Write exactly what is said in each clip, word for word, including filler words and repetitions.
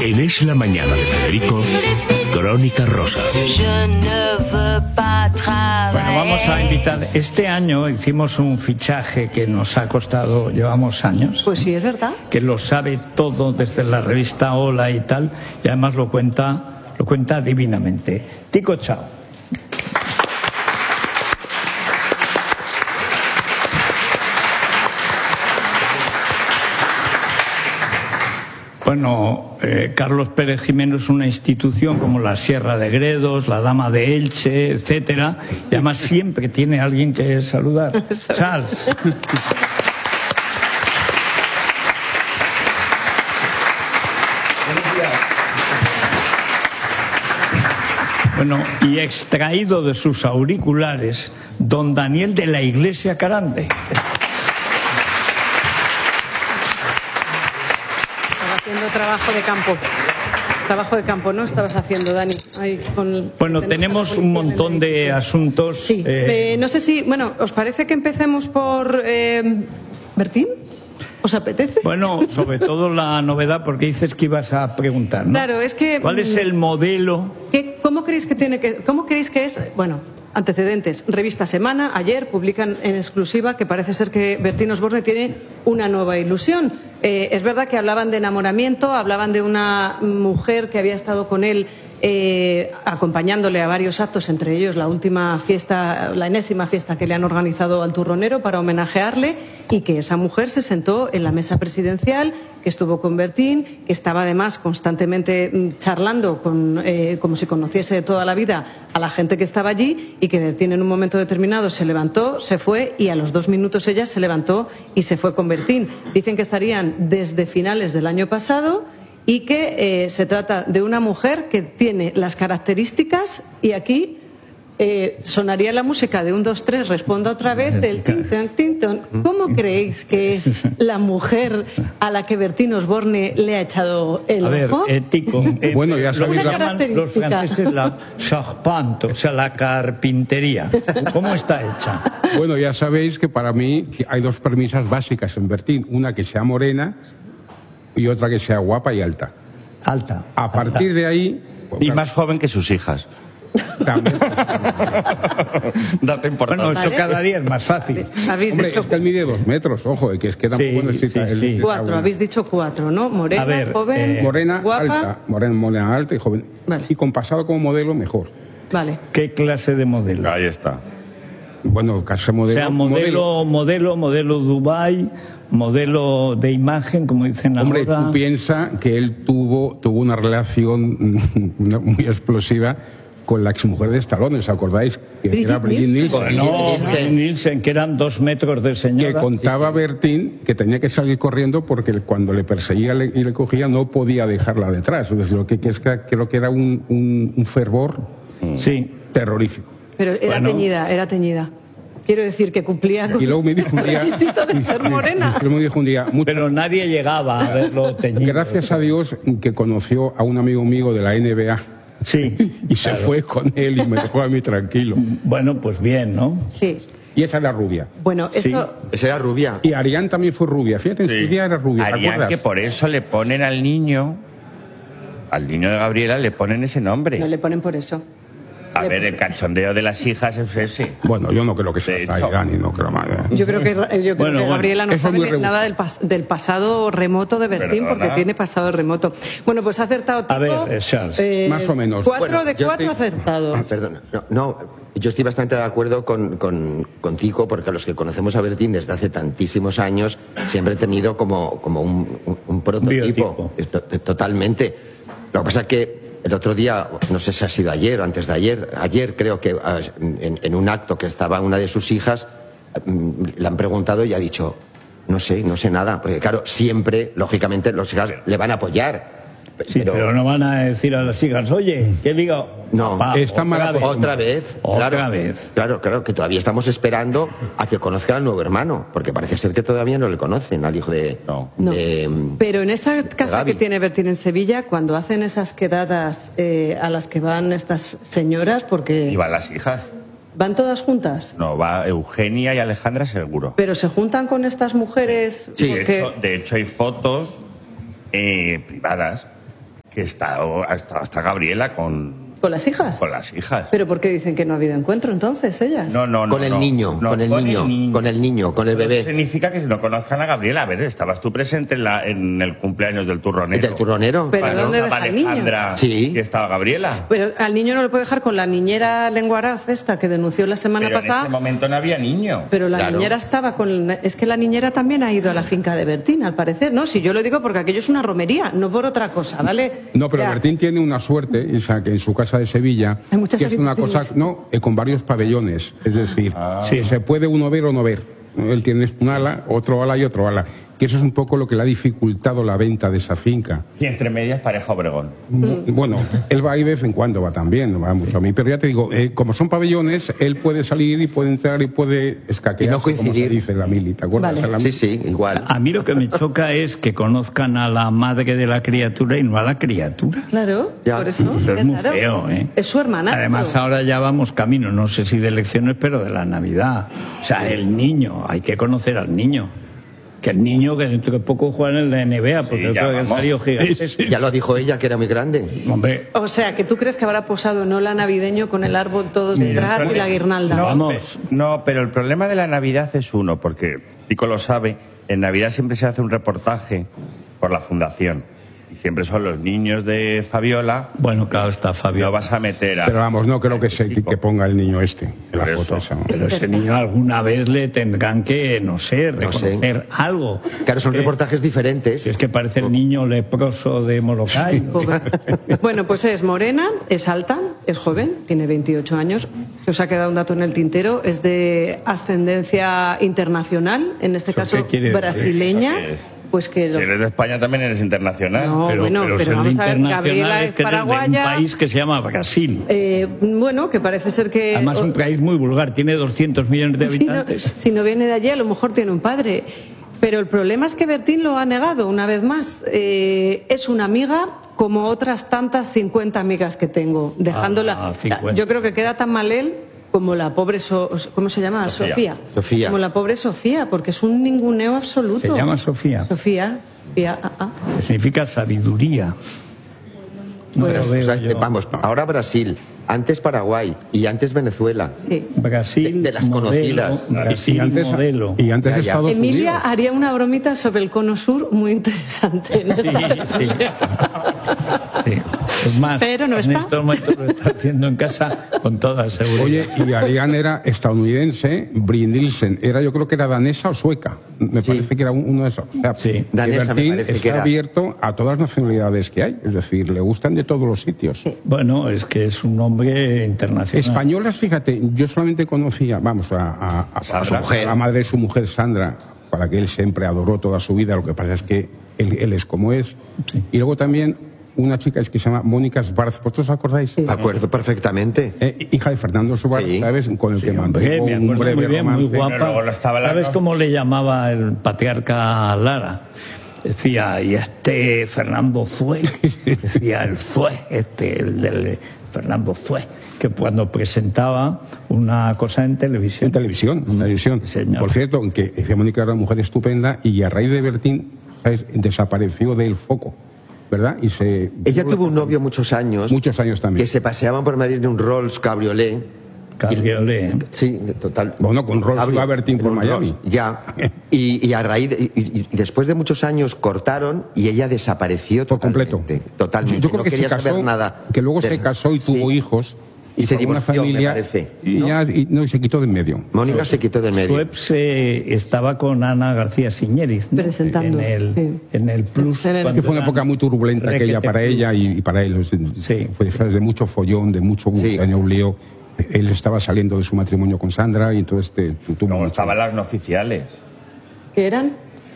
En Es la Mañana de Federico, Crónica Rosa. Bueno, vamos a invitar. Este año hicimos un fichaje que nos ha costado, llevamos años. Pues sí, es verdad. Que lo sabe todo desde la revista Hola y tal, y además lo cuenta, lo cuenta divinamente. Tico Chao. Bueno, eh, Carlos Pérez Jimeno es una institución como la Sierra de Gredos, la Dama de Elche, etcétera, y además siempre tiene alguien que saludar. Charles. Bueno, y extraído de sus auriculares, don Daniel de la Iglesia Carande. Trabajo de campo. Trabajo de campo, ¿no? Estabas haciendo, Dani. Ahí con... Bueno, tenemos un montón de asuntos. Sí. Eh... Eh, no sé si, bueno, ¿os parece que empecemos por eh, Bertín? ¿Os apetece? Bueno, sobre todo la novedad, porque dices que ibas a preguntar, ¿no? Claro, es que... ¿Cuál es el modelo? ¿Qué, ¿Cómo creéis que tiene que, cómo creéis que es? Bueno, antecedentes. Revista Semana, ayer publican en exclusiva que parece ser que Bertín Osborne tiene una nueva ilusión. Eh, es verdad que hablaban de enamoramiento, hablaban de una mujer que había estado con él eh, acompañándole a varios actos, entre ellos la última fiesta, la enésima fiesta que le han organizado al Turronero para homenajearle, y que esa mujer se sentó en la mesa presidencial, que estuvo con Bertín, que estaba además constantemente charlando con, eh, como si conociese de toda la vida a la gente que estaba allí, y que Bertín en un momento determinado se levantó, se fue, y a los dos minutos ella se levantó y se fue con Bertín. Dicen que estarían desde finales del año pasado y que eh, se trata de una mujer que tiene las características, y aquí eh, sonaría la música de un, dos, tres, responda otra vez, del tinton, tinton. ¿Cómo creéis que es la mujer a la que Bertín Osborne le ha echado el a ver, ojo? Eh, Tico, eh, bueno, ya lo que la... llaman los franceses la charpente, o sea, la carpintería. ¿Cómo está hecha? Bueno, ya sabéis que para mí hay dos premisas básicas en Bertín. Una, que sea morena, y otra, que sea guapa y alta. Alta. A partir alta. de ahí... Pues, y claro, más joven que sus hijas. También. Date importancia. Bueno, eso ¿vale? Cada día es más fácil. ¿Habéis Hombre, dicho... es que él mide dos metros, ojo, que es que tampoco sí, necesita... Sí, sí. Cuatro, habéis dicho cuatro, ¿no? Morena, ver, joven, eh, morena, guapa... alta, morena, morena, alta y joven. Vale. Y con pasado como modelo, mejor. Vale. ¿Qué clase de modelo? Ahí está. Bueno, clase modelo... O sea, modelo, modelo, modelo, modelo Dubai, modelo de imagen, como dicen ahora. Hombre, tú piensas que él tuvo, tuvo una relación muy explosiva con la exmujer de Stallone, ¿os acordáis? Que Brigitte era Brigitte Nielsen. Nielsen. No, Brigitte Nielsen, que eran dos metros de señora. Que contaba sí, sí. Bertín que tenía que salir corriendo porque cuando le perseguía y le cogía no podía dejarla detrás. Entonces, lo que, que es que creo que era un, un, un fervor sí. terrorífico. Pero era bueno. teñida, era teñida. Quiero decir que cumplía con y luego me dijo un día, el requisito de ser morena. Y, y me dijo un día, mucho, pero nadie llegaba a verlo teñido. Gracias a Dios que conoció a un amigo mío de la N B A. Sí. Y claro. Se fue con él y me dejó a mí tranquilo. Bueno, pues bien, ¿no? Sí. Y esa era rubia. Bueno, esto... Sí, esa era rubia. Y Arián también fue rubia. Fíjate, en sí. Su día era rubia. Arián, que por eso le ponen al niño, al niño de Gabriela, le ponen ese nombre. No le ponen por eso. A ver, el cachondeo de las hijas es ese. Bueno, yo no creo que sea ahí, Dani, no creo más. ¿eh? Yo creo que, yo creo bueno, que Gabriela bueno, no sabe nada del, pas, del pasado remoto de Bertín, porque tiene pasado remoto. Bueno, pues ha acertado Tico. A ver, Charles. Eh, más o menos. Cuatro bueno, de cuatro estoy... acertados. Ah, perdona, no, no, yo estoy bastante de acuerdo con, con, con Tico, porque los que conocemos a Bertín desde hace tantísimos años siempre he tenido como, como un, un, un prototipo. Esto, totalmente. Lo que pasa es que el otro día, no sé si ha sido ayer o antes de ayer, ayer creo que en, en un acto que estaba una de sus hijas, le han preguntado y ha dicho, no sé, no sé nada, porque claro, siempre, lógicamente, los hijas le van a apoyar. Sí, pero, pero no van a decir a las hijas, oye, ¿qué digo? No, papá, está otra, mal vez. otra vez. Otra claro, vez. Claro, claro, que todavía estamos esperando a que conozcan al nuevo hermano, porque parece ser que todavía no le conocen, al hijo de... No. de no. Pero en esa casa que tiene Bertín en Sevilla, cuando hacen esas quedadas eh, a las que van estas señoras, porque... Y van las hijas. ¿Van todas juntas? No, va Eugenia y Alejandra seguro. ¿Pero se juntan con estas mujeres? Sí, porque... de, hecho, de hecho hay fotos eh, privadas que está hasta, hasta Gabriela con... ¿Con las hijas? Con las hijas. ¿Pero por qué dicen que no ha habido encuentro entonces ellas? No, no, no. Con el no, niño, no, con, el con niño, el niño, con el niño, con el bebé. Eso significa que no conozcan a Gabriela. A ver, estabas tú presente en, la, en el cumpleaños del turronero. ¿Del turronero? Pero Cuando ¿dónde estaba deja al niño? Alejandra Sí. y estaba Gabriela. Pero al niño no lo puede dejar con la niñera lenguaraz esta que denunció la semana Pero en pasada. ese momento no había niño. Pero la Claro. niñera estaba con... Es que la niñera también ha ido a la finca de Bertín, al parecer, ¿no? Si yo lo digo porque aquello es una romería, no por otra cosa, ¿vale? No, pero Ya. Bertín tiene una suerte, Isa, que en su casa de Sevilla, Hay muchas que es una habitaciones. cosa, no, eh, con varios pabellones, es decir, Ah. sí, se puede uno ver o no ver. Él tiene un ala, otro ala y otro ala. Que eso es un poco lo que le ha dificultado la venta de esa finca. Y entre medias pareja Obregón. Bueno, él va ahí de vez en cuando, va también, no va mucho a mí, pero ya te digo, eh, como son pabellones, él puede salir y puede entrar y puede escaquear, Y no coincidir. como se dice en la mili, ¿te acuerdas? Vale. En la Sí, mili. sí, igual. A mí lo que me choca es que conozcan a la madre de la criatura y no a la criatura. Claro, Ya. por eso. Eso es muy claro. feo, ¿eh? Es su hermanastro. Además, ahora ya vamos camino, no sé si de elecciones, pero de la Navidad. O sea, el niño, hay que conocer al niño. Que el niño, que dentro de poco juega en la N B A, porque Sí, yo ya creo que vamos. salió gigantesco. Ya lo dijo ella, que era muy grande. Hombre, O sea, que tú crees que habrá posado en hola navideño con el árbol todos detrás y la guirnalda. No, Vamos. pe- no, pero el problema de la Navidad es uno, porque Tico lo sabe, en Navidad siempre se hace un reportaje por la Fundación. Y siempre son los niños de Fabiola. bueno, claro, está Fabio. Lo vas a meter a... Pero vamos, no creo que se que ponga el niño este en la Por foto eso. esa. Pero ese niño alguna vez le tendrán que, no sé, No sé. reconocer algo. Claro, son Eh, reportajes diferentes. Si es que parece el niño leproso de Molokai. Pobre. Bueno, pues es morena, es alta, es joven, tiene veintiocho años. Se os ha quedado un dato en el tintero, es de ascendencia internacional, en este ¿Eso caso qué quiere decir? brasileña. ¿Eso qué es? Pues que Si los... eres de España también eres internacional. No, pero, bueno, pero pero ser vamos a ver, internacional Gabriela es es que eres de un paraguaya. país que se llama Brasil. Eh, bueno, que parece ser que... Además, un país muy vulgar, tiene doscientos millones de Si no, habitantes. si no viene de allí, a lo mejor tiene un padre. Pero el problema es que Bertín lo ha negado una vez más. Eh, es una amiga como otras tantas cincuenta amigas que tengo, dejándola. Ah, cincuenta. Yo creo que queda tan mal él como la pobre, So- ¿cómo se llama? Sofía. Sofía. Sofía. Como la pobre Sofía, porque es un ninguneo absoluto. Se llama Sofía. Sofía. Sofía, ah, ah. Que significa sabiduría. No Pues- lo veo O sea, yo. vamos, ahora Brasil, antes Paraguay y antes Venezuela. Sí. Brasil, de- de las modelo, conocidas. Brasil, y antes, modelo. y antes Ya, de ya. Estados Emilia Unidos. haría una bromita sobre el cono sur muy interesante. ¿no? Sí, sí. Sí. Es más, Pero no en está. estos momentos lo está haciendo en casa con toda seguridad. Oye, y Ariane era estadounidense, Brie Nielsen era, yo creo que era danesa o sueca. Me Sí. parece que era un- uno de esos. O sea, Sí. que Danesa me Bertín parece que está era. abierto a todas las nacionalidades que hay. Es decir, le gustan de todos los sitios. Bueno, es que es un hombre internacional. Españolas, fíjate, yo solamente conocía, vamos, a, a- a- Sandra. a su mujer, a la madre de su mujer, Sandra, para que él siempre adoró toda su vida. Lo que pasa es que él, él es como es. Sí. Y luego también una chica es que se llama Mónica Schwarz. ¿Vosotros os acordáis? Me acuerdo perfectamente. Eh, hija de Fernando Schwarz, Sí. ¿sabes? Con el que Hombre, mantuvo me un acuerdo breve muy bien, muy romance. guapa. Pero luego estaba la- ¿Sabes cómo le llamaba el patriarca a Lara? Decía, y este Fernando Zue, decía el Zue, este, el del Fernando Zue, que cuando presentaba una cosa en televisión. En televisión, en televisión. Señor. Por cierto, que decía Mónica era una mujer estupenda y a raíz de Bertín, ¿sabes? Desapareció del foco, ¿verdad? Y se... Ella tuvo un novio muchos años. Muchos años también. Que se paseaban por Madrid en un Rolls Cabriolet. Cabriolet. Sí, total. Bueno, con Rolls Cabrio- iba Bertín por en un Miami. Rolls, ya. Y, y a raíz de- y, y- y después de muchos años cortaron y ella desapareció Por completo. totalmente. Totalmente. Yo creo no que quería se casó, saber nada. que luego de- se casó y tuvo Sí. hijos. Y se formó una divorció, me familia, parece, Y, ¿no? ya, y, no, y se quitó de en medio. Mónica se quitó del medio. Sueps eh, estaba con Ana García Siñériz, ¿no? Presentando, en el, sí. en el Plus. En el- cuando Que fue una eran época muy turbulenta Requete aquella para Plus. ella y, y para él. O sea, Sí. Fue ¿sabes? de mucho follón, de mucho Sí. año un lío. Él estaba saliendo de su matrimonio con Sandra y entonces te, tu- tuvo Luego mucho. estaban las no oficiales. ¿Qué eran?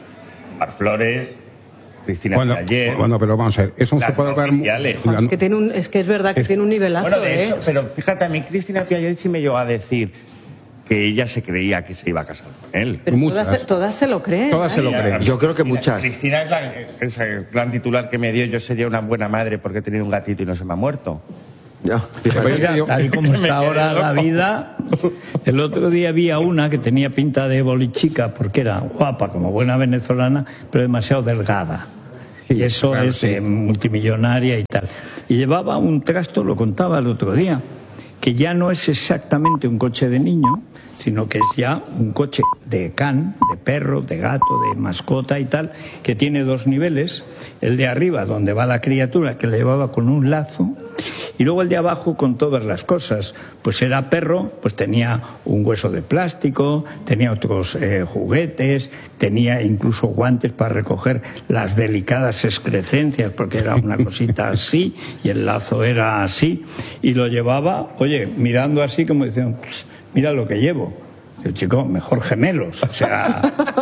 Mar Flores, Cristina Bueno, Piaget. bueno, pero vamos a ver, eso no Las se puede hablar. oficiales. la- Es que, tiene un, es que es verdad que Es- tiene un nivelazo, Bueno, de ¿eh? hecho, pero fíjate, a mí Cristina Piaget sí me llegó a decir que ella se creía que se iba a casar con él. Pero muchas. todas, se- todas se lo creen. Todas se lo Ella- creen. Yo creo que Cristina- muchas. Cristina es la, esa gran titular que me dio. Yo sería una buena madre porque he tenido un gatito y no se me ha muerto. Ya, fíjate. Pero Mira, yo- tal como Me está ahora quedé la loco. vida, el otro día había una que tenía pinta de bolichica porque era guapa como buena venezolana, pero demasiado delgada. Sí, y eso claro, es sí. eh, multimillonaria y tal. Y llevaba un trasto, lo contaba el otro día, que ya no es exactamente un coche de niño, sino que es ya un coche de can, de perro, de gato, de mascota y tal, que tiene dos niveles, el de arriba donde va la criatura, que le llevaba con un lazo, y luego el de abajo con todas las cosas. Pues era perro, pues tenía un hueso de plástico, tenía otros eh, juguetes, tenía incluso guantes para recoger las delicadas excrescencias, porque era una cosita así, y el lazo era así, y lo llevaba, oye, mirando así como diciendo, mira lo que llevo. Digo, chico, mejor gemelos. O sea,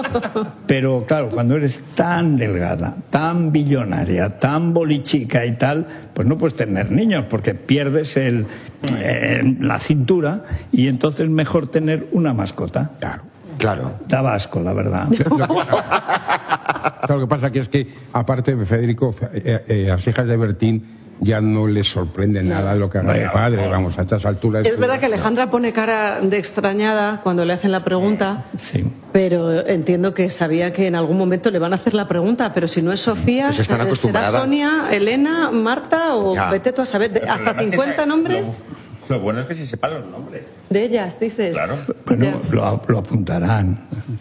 pero claro, cuando eres tan delgada, tan billonaria, tan bolichica y tal, pues no puedes tener niños porque pierdes el, eh, la cintura, y entonces mejor tener una mascota. Claro. Claro. Daba asco, la verdad. Claro, lo que pasa que es que, aparte, Federico, eh, eh, las hijas de Bertín ya no les sorprende nada de lo que haga el padre, vamos, a estas alturas. Es verdad que Alejandra pone cara de extrañada cuando le hacen la pregunta, Sí. pero entiendo que sabía que en algún momento le van a hacer la pregunta, pero si no es Sofía, Pues están ¿será acostumbradas. Sonia, Elena, Marta o Ya. vete tú a saber? De- El ¿Hasta problema es que cincuenta se- nombres Lo, lo bueno es que se sepan los nombres. de ellas, dices? Claro. Bueno, Ya. lo, lo apuntarán.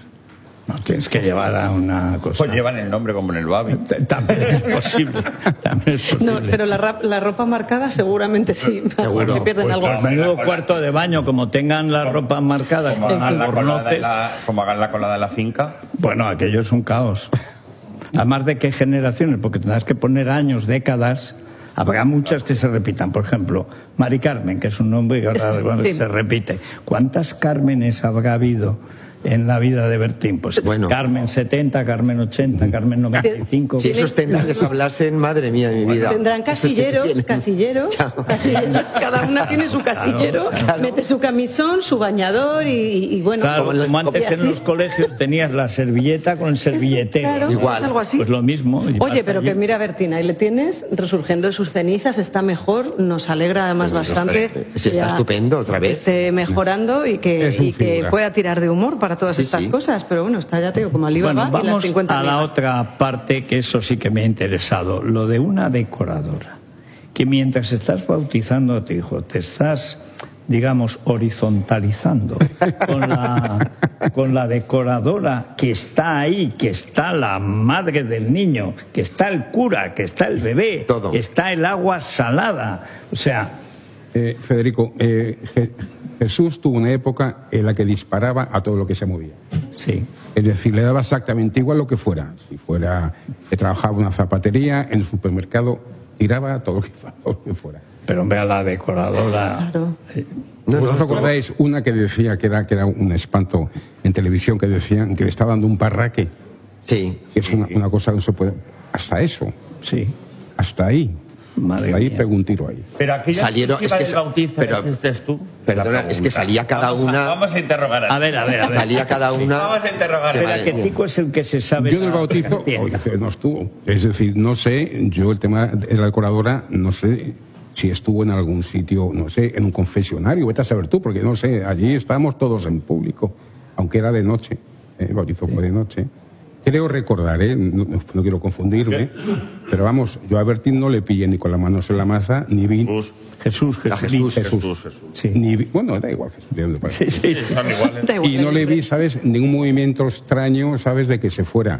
No tienes que llevar a una cosa. Pues llevan el nombre como en el Babi. También es posible. También es posible. No, pero la, ra- la ropa marcada seguramente sí. Seguro. Se pierden Pues algo. al menudo cuarto de baño, como tengan la ropa marcada Como con hagan, la colada albornoces, en la, como hagan la colada en la finca. bueno, aquello es un caos. Además de qué generaciones, porque tendrás que poner años, décadas. Habrá muchas que se repitan. Por ejemplo, Mari Carmen, que es un nombre que ahora bueno, Sí. se repite. ¿Cuántas Cármenes habrá habido en la vida de Bertín? Pues Bueno. Carmen setenta, Carmen ochenta, Carmen noventa y cinco. Si esos tendales hablasen, madre mía de mi vida. Tendrán Eso sí que casilleros, tienen. casilleros, Ya. casilleros. Cada una tiene su casillero, mete su camisón, su bañador y, y bueno. Claro, Como como en- antes y en así. los colegios tenías la servilleta con el servilletero. Claro, Igual. es algo así. Pues lo mismo. y Oye, vas pero allí. que mira, Bertina, ahí le tienes resurgiendo de sus cenizas, está mejor, nos alegra además Pues bastante. está- sí, está ya estupendo otra vez. Que esté mejorando y que, Es un y que figura. pueda tirar de humor para todas Sí, estas sí. cosas. Pero bueno, está ya te digo, como Alibaba Bueno, y las vamos cincuenta a la amigas. otra parte, que eso sí que me ha interesado, lo de una decoradora, que mientras estás bautizando a tu hijo, te estás, digamos, horizontalizando con la, con la decoradora que está ahí, que está la madre del niño, que está el cura, que está el bebé, Todo. que está el agua salada. O sea, Eh, Federico, eh, Je- Jesús tuvo una época en la que disparaba a todo lo que se movía. sí. Es decir, le daba exactamente igual lo que fuera. Si fuera que trabajaba en una zapatería, en el supermercado, tiraba a todo lo que, todo lo que fuera. Pero hombre, a la decoradora. Claro. No, ¿Vosotros no, acordáis una que decía que era, que era un espanto en televisión, que decían que le estaba dando un parraque? Sí. Que es una, una cosa que no se puede... Hasta eso, Sí. hasta ahí. Madre hasta ahí mía. pegó un tiro ahí. Pero aquella Salieron- exclusiva es que del sa- bautizo, pero- ¿este es tú? Perdona, La es que pregunta. salía cada Vamos a- una- Vamos a interrogar A ver, a ver, a ver. Salía cada una. Vamos a interrogar. Espera, Madre que mía. Tico es el que se sabe. Yo del la bautizo, Castienda. oye, no estuvo. Es decir, no sé, yo el tema de la decoradora, no sé si estuvo en algún sitio, no sé, en un confesionario, vete a saber tú, porque no sé, allí estábamos todos en público, aunque era de noche, ¿eh? El bautizo fue de noche. Creo recordar, ¿eh? no, no quiero confundirme, pero vamos, yo a Bertín no le pillé ni con las manos en la masa, ni vi... Jesús. Jesús, A Jesús. Jesús. Jesús, Jesús. Sí. Ni vi- bueno, da igual, Jesús, ¿de dónde parece? Sí, sí, sí. Son iguales. Da igual, Y no el le vi, nombre. ¿sabes?, ningún movimiento extraño, ¿sabes?, de que se fuera.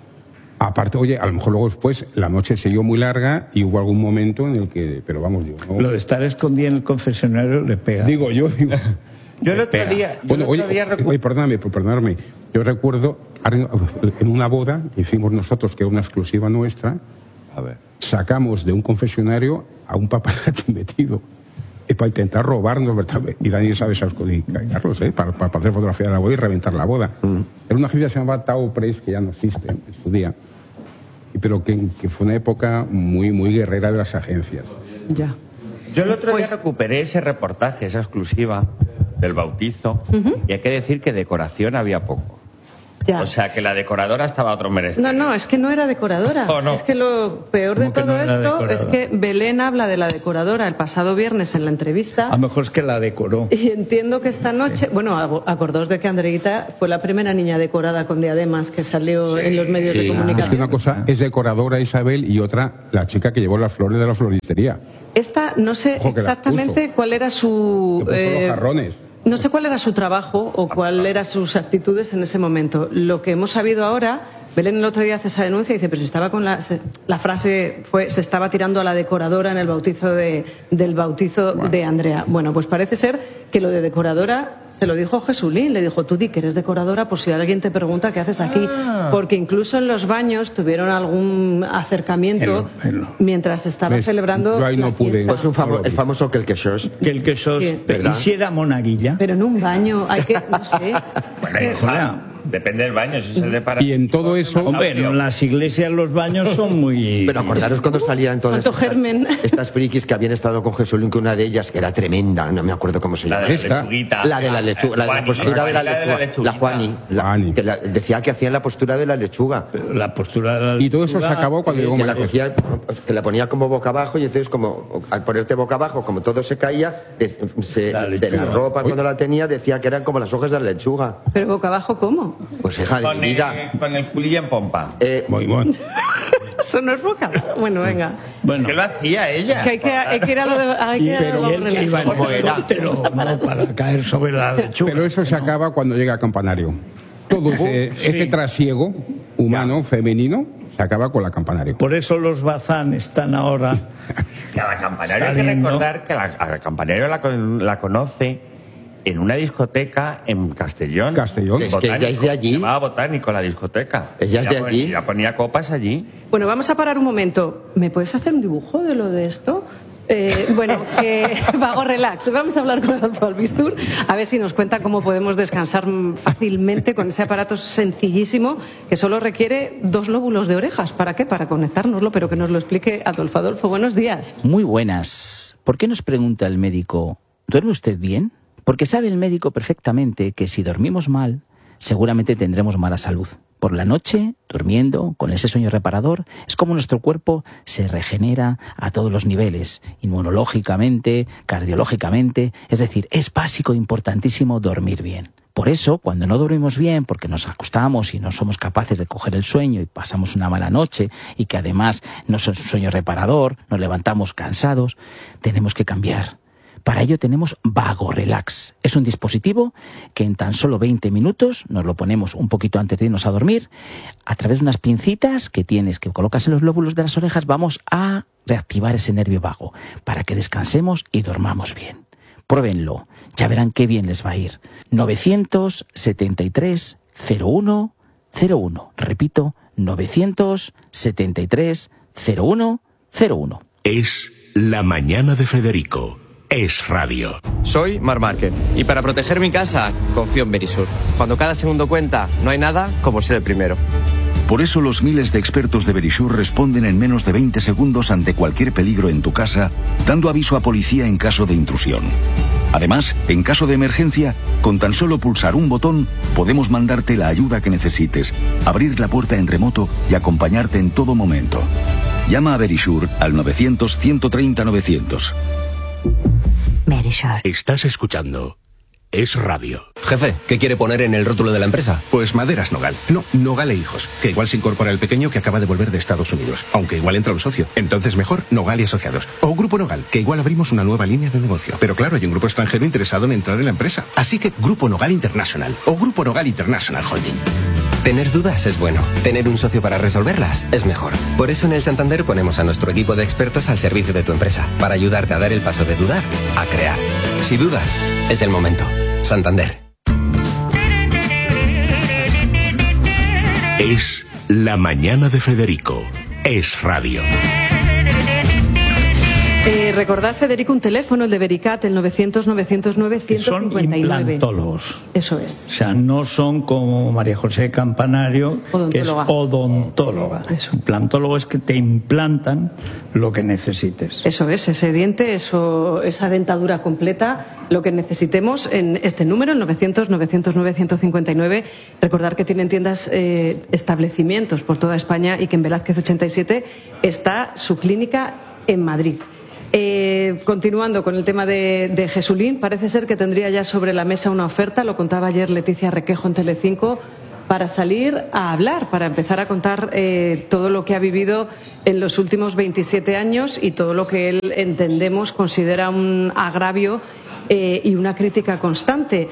Aparte, oye, a lo mejor luego después la noche siguió muy larga y hubo algún momento en el que, pero vamos, yo no... Lo de estar escondido en el confesionario le pega. Digo yo, digo... Yo el otro Espera. día, yo Bueno, el oye, otro día recu- oye, perdóname, por perdonarme. Yo recuerdo en una boda que hicimos nosotros, que era una exclusiva nuestra, A ver. sacamos de un confesionario a un paparazzi metido y para intentar robarnos, ¿verdad? Y Daniel sabe esas cosas, y Carlos, ¿eh? para, para hacer fotografía de la boda y reventar la boda. Era una agencia que se llamaba Tao Press, que ya no existe en su día, y- pero que, que fue una época muy, muy guerrera de las agencias. Ya. Yo el otro Pues- día recuperé ese reportaje, esa exclusiva del bautizo, y hay que decir que decoración había poco. Ya. O sea, que la decoradora estaba a otro merecido. No, no, es que no era decoradora. Oh, no. Es que lo peor de todo no esto es que Belén habla de la decoradora el pasado viernes en la entrevista. A lo mejor es que la decoró. Y entiendo que esta noche, sí. bueno, acordaos de que Andreita fue la primera niña decorada con diademas que salió sí, en los medios sí. de comunicación. Es que una cosa es decoradora Isabel y otra la chica que llevó las flores de la floristería. Esta no sé Ojo, exactamente cuál era su... Que puso eh, los jarrones. No sé cuál era su trabajo o cuál eran sus actitudes en ese momento. Lo que hemos sabido ahora, Belén el otro día hace esa denuncia y dice, pero si estaba con la... Se, la frase fue, se estaba tirando a la decoradora en el bautizo de, del bautizo bueno. de Andrea. Bueno, pues parece ser que lo de decoradora se lo dijo Jesulín. Le dijo, tú di que eres decoradora por si alguien te pregunta qué haces aquí. Ah. Porque incluso en los baños tuvieron algún acercamiento en lo, en lo. mientras estaba ¿Ves? celebrando Yo ahí no la pude. fiesta. Pues un famo, el famoso quelquechós. Quelquechós. Sí. ¿Y si era monaguilla? Pero en un baño, hay que, no sé. Bueno, es que, depende del baño, si es el de para... Y en todo eso... Hombre, en las iglesias los baños son muy... Pero acordaros cuando salían todas estas, estas frikis que habían estado con Jesulín, que una de ellas, que era tremenda, no me acuerdo cómo se llama. La de la lechuguita. La de la lechuga, la, la, la postura de la lechuga. La Juani. La, que la, decía que hacían la postura de la lechuga. Pero la postura de la lechuga... Y todo eso se acabó cuando llegó que la cogía, que la ponía como boca abajo y entonces como al ponerte boca abajo, como todo se caía, de, se, la de la ropa cuando la tenía decía que eran como las hojas de la lechuga. ¿Pero boca abajo cómo? Pues hija de con, mi vida. El, con el culillo en pompa. Eh, muy bueno. Eso no es boca abajo. Bueno, venga. Bueno. ¿Qué lo hacía ella? Que hay que, hay que ir a lo de... Hay que pero ir a lo él iba en no, para caer sobre la lechuga. Pero eso se no. acaba cuando llega el campanario. Todo ese, sí. ese trasiego humano, ya. femenino, se acaba con la campanario. Por eso los Bazán están ahora... Que a la campanario hay que recordar que la, a la campanario la, la conoce en una discoteca en Castellón. Castellón. Es que ella es de allí. Se llamaba Botánico la discoteca. Ella es de allí. Ya ponía copas allí. Bueno, vamos a parar un momento. ¿Me puedes hacer un dibujo de lo de esto? Eh, bueno, eh, Vago Relax. Vamos a hablar con Adolfo Albistur a ver si nos cuenta cómo podemos descansar fácilmente con ese aparato sencillísimo que solo requiere dos lóbulos de orejas. ¿Para qué? Para conectárnoslo, pero que nos lo explique Adolfo. Adolfo, buenos días. Muy buenas. ¿Por qué nos pregunta el médico, ¿duerme usted bien? Porque sabe el médico perfectamente que si dormimos mal, seguramente tendremos mala salud. Por la noche, durmiendo, con ese sueño reparador, es como nuestro cuerpo se regenera a todos los niveles, inmunológicamente, cardiológicamente, es decir, es básico e importantísimo dormir bien. Por eso, cuando no dormimos bien, porque nos acostamos y no somos capaces de coger el sueño y pasamos una mala noche y que además no es un sueño reparador, nos levantamos cansados, tenemos que cambiar. Para ello tenemos Vago Relax. Es un dispositivo que en tan solo veinte minutos, nos lo ponemos un poquito antes de irnos a dormir, a través de unas pincitas que tienes, que colocas en los lóbulos de las orejas, vamos a reactivar ese nervio vago para que descansemos y dormamos bien. Pruébenlo, ya verán qué bien les va a ir. novecientos setenta y tres cero uno cero uno. Repito, novecientos setenta y tres cero uno cero uno. Es La Mañana de Federico. Es radio. Soy Mar Márquez y para proteger mi casa confío en Verisur. Cuando cada segundo cuenta, no hay nada como ser el primero. Por eso los miles de expertos de Verisur responden en menos de veinte segundos ante cualquier peligro en tu casa, dando aviso a policía en caso de intrusión. Además, en caso de emergencia, con tan solo pulsar un botón, podemos mandarte la ayuda que necesites, abrir la puerta en remoto y acompañarte en todo momento. Llama a Verisur al novecientos ciento treinta novecientos. Verisur. Estás escuchando Es Radio. Jefe, ¿qué quiere poner en el rótulo de la empresa? Pues Maderas Nogal. No, Nogal e Hijos. Que igual se incorpora el pequeño que acaba de volver de Estados Unidos. Aunque igual entra un socio. Entonces mejor Nogal y Asociados. O Grupo Nogal, que igual abrimos una nueva línea de negocio. Pero claro, hay un grupo extranjero interesado en entrar en la empresa. Así que Grupo Nogal International. O Grupo Nogal International Holding. Tener dudas es bueno. Tener un socio para resolverlas es mejor. Por eso en el Santander ponemos a nuestro equipo de expertos al servicio de tu empresa. Para ayudarte a dar el paso de dudar a crear. Si dudas, es el momento. Santander. Es La Mañana de Federico. Es radio. Eh, recordar, Federico, un teléfono, el de Vericat, el novecientos, novecientos nueve, ciento cincuenta y nueve. Son implantólogos. Eso es. O sea, no son como María José Campanario, que es odontóloga. Eso. Implantólogo es que te implantan lo que necesites. Eso es, ese diente, eso, esa dentadura completa, lo que necesitemos en este número, el novecientos, novecientos nueve, ciento cincuenta y nueve. Recordar que tienen tiendas, eh, establecimientos por toda España y que en Velázquez ochenta y siete está su clínica en Madrid. Eh, continuando con el tema de, de Jesulín, parece ser que tendría ya sobre la mesa una oferta, lo contaba ayer Leticia Requejo en Telecinco, para salir a hablar, para empezar a contar eh, todo lo que ha vivido en los últimos veintisiete años y todo lo que él, entendemos, considera un agravio eh, y una crítica constante.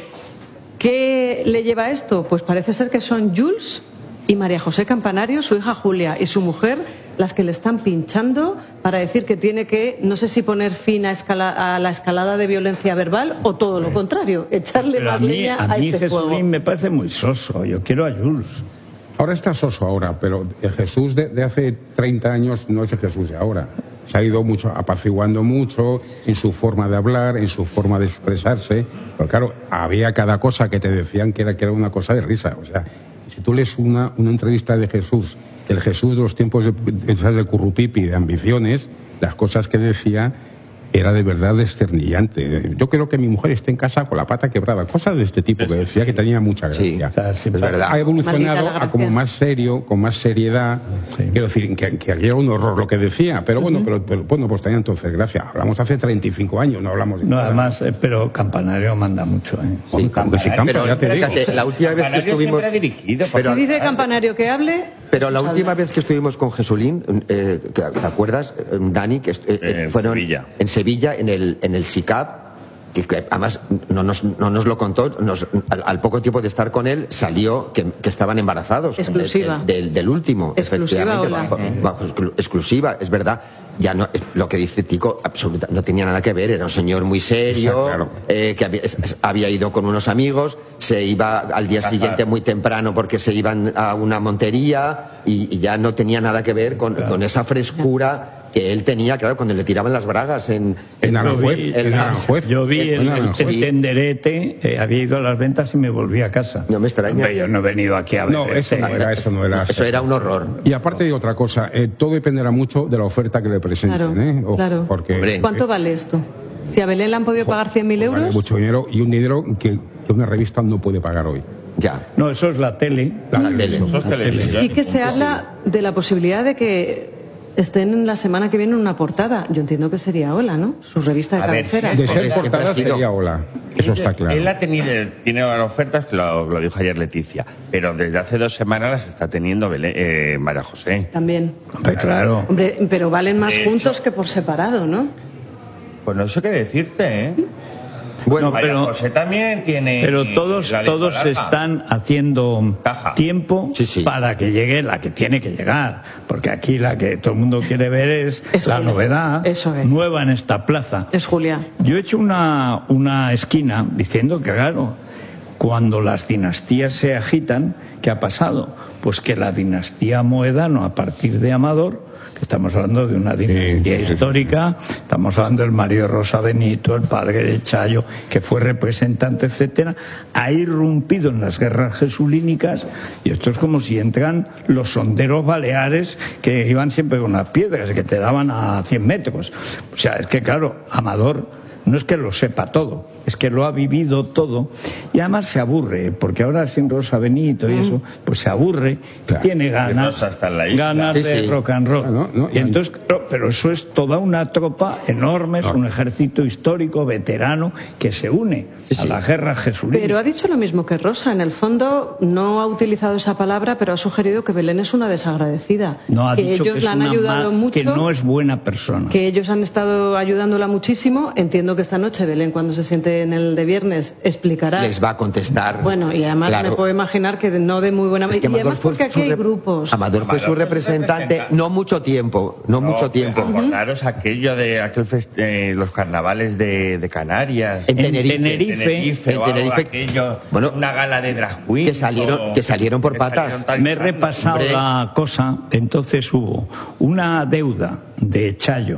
¿Qué le lleva a esto? Pues parece ser que son Jules y María José Campanario, su hija Julia y su mujer, las que le están pinchando para decir que tiene que, no sé si poner fin a, escala, a la escalada de violencia verbal o todo lo contrario, echarle Pero más a mí, leña a a mí este Jesulín fuego. me parece muy soso. Yo quiero a Jules. Ahora está soso ahora, pero el Jesús de, de hace treinta años no es el Jesús de ahora. Se ha ido mucho apaciguando mucho en su forma de hablar, en su forma de expresarse. Pero claro, había cada cosa que te decían que era, que era una cosa de risa. O sea, si tú lees una, una entrevista de Jesús, el Jesús de los tiempos de, de, de Currupipi, de ambiciones, las cosas que decía era de verdad desternillante. Yo creo que mi mujer está en casa con la pata quebrada. Cosas de este tipo que decía que tenía mucha gracia. Sí, es verdad. Ha evolucionado a como más serio, con más seriedad. Sí. Quiero decir, que, que era un horror lo que decía. Pero bueno, uh-huh. pero, pero bueno, pues tenía entonces gracia. Hablamos hace treinta y cinco años, no hablamos de No, nada. Además, eh, pero Campanario manda mucho. ¿eh? Sí, Campanario, pero ya te digo. La última vez que estuvimos... dirigido, pero, si dice Campanario que hable... Pero la última vez que estuvimos con Jesulín, eh, ¿te acuerdas, Dani? Que eh, en fueron Sevilla. En Sevilla, en el, en el S I C A P, que además no nos, no nos lo contó, nos, al, al poco tiempo de estar con él salió que, que estaban embarazados. Exclusiva. Del, del, del último. Exclusiva, bajo, bajo exclu, exclusiva, es verdad. Ya no, lo que dice Tico absoluta, no tenía nada que ver, era un señor muy serio, claro. eh, que había, había ido con unos amigos, se iba al día siguiente muy temprano porque se iban a una montería y, y ya no tenía nada que ver con, claro. con esa frescura que él tenía, claro, cuando le tiraban las bragas en, en, en Aranjuez. En Aranjuez. Yo vi el, el, el tenderete, eh, había ido a las ventas y me volví a casa. No me extraña. Hombre, yo no he venido aquí a ver. No, eso no era, eso no era. Eso era un horror. Y aparte de otra cosa, eh, todo dependerá mucho de la oferta que le presenten. Claro, ¿eh? O, claro. Porque, Hombre. ¿Cuánto vale esto? Si a Belén le han podido pagar cien mil euros... Vale mucho dinero y un dinero que, que una revista no puede pagar hoy. Ya. No, eso es la tele. La, la tele. Eso es la tele. Sí que se habla de la posibilidad de que estén la semana que viene en una portada. Yo entiendo que sería Hola, ¿no? Su revista de a cabecera. Ver, si de ser portada sería Hola. Eso está claro. Él ha tenido, tiene ofertas, que lo, lo dijo ayer Leticia, pero desde hace dos semanas las está teniendo Belén, eh, María José. También. Hombre, claro. Hombre, pero valen más de juntos hecho, que por separado, ¿no? Pues no sé qué decirte, ¿eh? Bueno, María pero, José también tiene. Pero todos, todos están haciendo Caja. tiempo sí, sí. para que llegue la que tiene que llegar. Porque aquí la que todo el mundo quiere ver es Eso la es. novedad Eso es. nueva en esta plaza. Es Julia. Yo he hecho una, una esquina diciendo que, claro, cuando las dinastías se agitan, ¿qué ha pasado? Pues que la dinastía Moedano, a partir de Amador, que estamos hablando de una dinastía sí, sí, histórica, sí. Estamos hablando del Mario Rosa Benito, el padre de Chayo, que fue representante, etcétera, ha irrumpido en las guerras jesulínicas, y esto es como si entran los sonderos baleares que iban siempre con las piedras, que te daban a cien metros. O sea, es que claro, Amador no es que lo sepa todo, es que lo ha vivido todo y además se aburre, porque ahora sin Rosa Benito y eso, pues se aburre, claro. Tiene ganas, ganas sí, de sí. rock and roll. No, no, y entonces, pero eso es toda una tropa enorme, es no. un ejército histórico, veterano, que se une sí, a sí. la guerra jesulina. Pero ha dicho lo mismo que Rosa, en el fondo no ha utilizado esa palabra, pero ha sugerido que Belén es una desagradecida. No, ha que dicho ellos que es la han una ayudado mucho, que no es buena persona. Que ellos han estado ayudándola muchísimo, entiendo que esta noche Belén, cuando se siente en el de viernes, explicará. Les va a contestar. Bueno, y además claro. me puedo imaginar que no de muy buena manera. Es y además porque aquí hay grupos. Amador fue su representante no mucho tiempo, no, no mucho tiempo. Acordaros uh-huh. aquello de aquel fest eh, los carnavales de, de Canarias. En Tenerife. En Tenerife. Tenerife, en Tenerife aquello, bueno, una gala de drag queens. Que salieron, o, que salieron por que patas. Salieron me he repasado Hombre. la cosa, entonces hubo una deuda de Chayo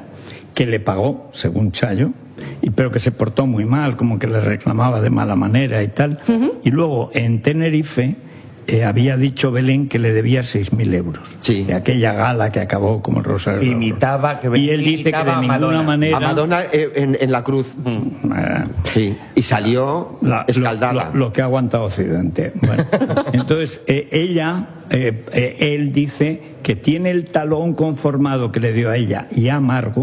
que le pagó, según Chayo, y, pero que se portó muy mal, como que le reclamaba de mala manera y tal. Uh-huh. Y luego en Tenerife eh, había dicho Belén que le debía seis mil euros. Sí. De aquella gala que acabó como el Rosario. Imitaba, que y él dice que de ninguna Madonna. manera... A Madonna eh, en, en la cruz. Mm. Sí, y salió la, escaldada. Lo, lo, lo que ha aguantado Occidente. Bueno, entonces, eh, ella, eh, eh, él dice que tiene el talón conformado que le dio a ella y a Margo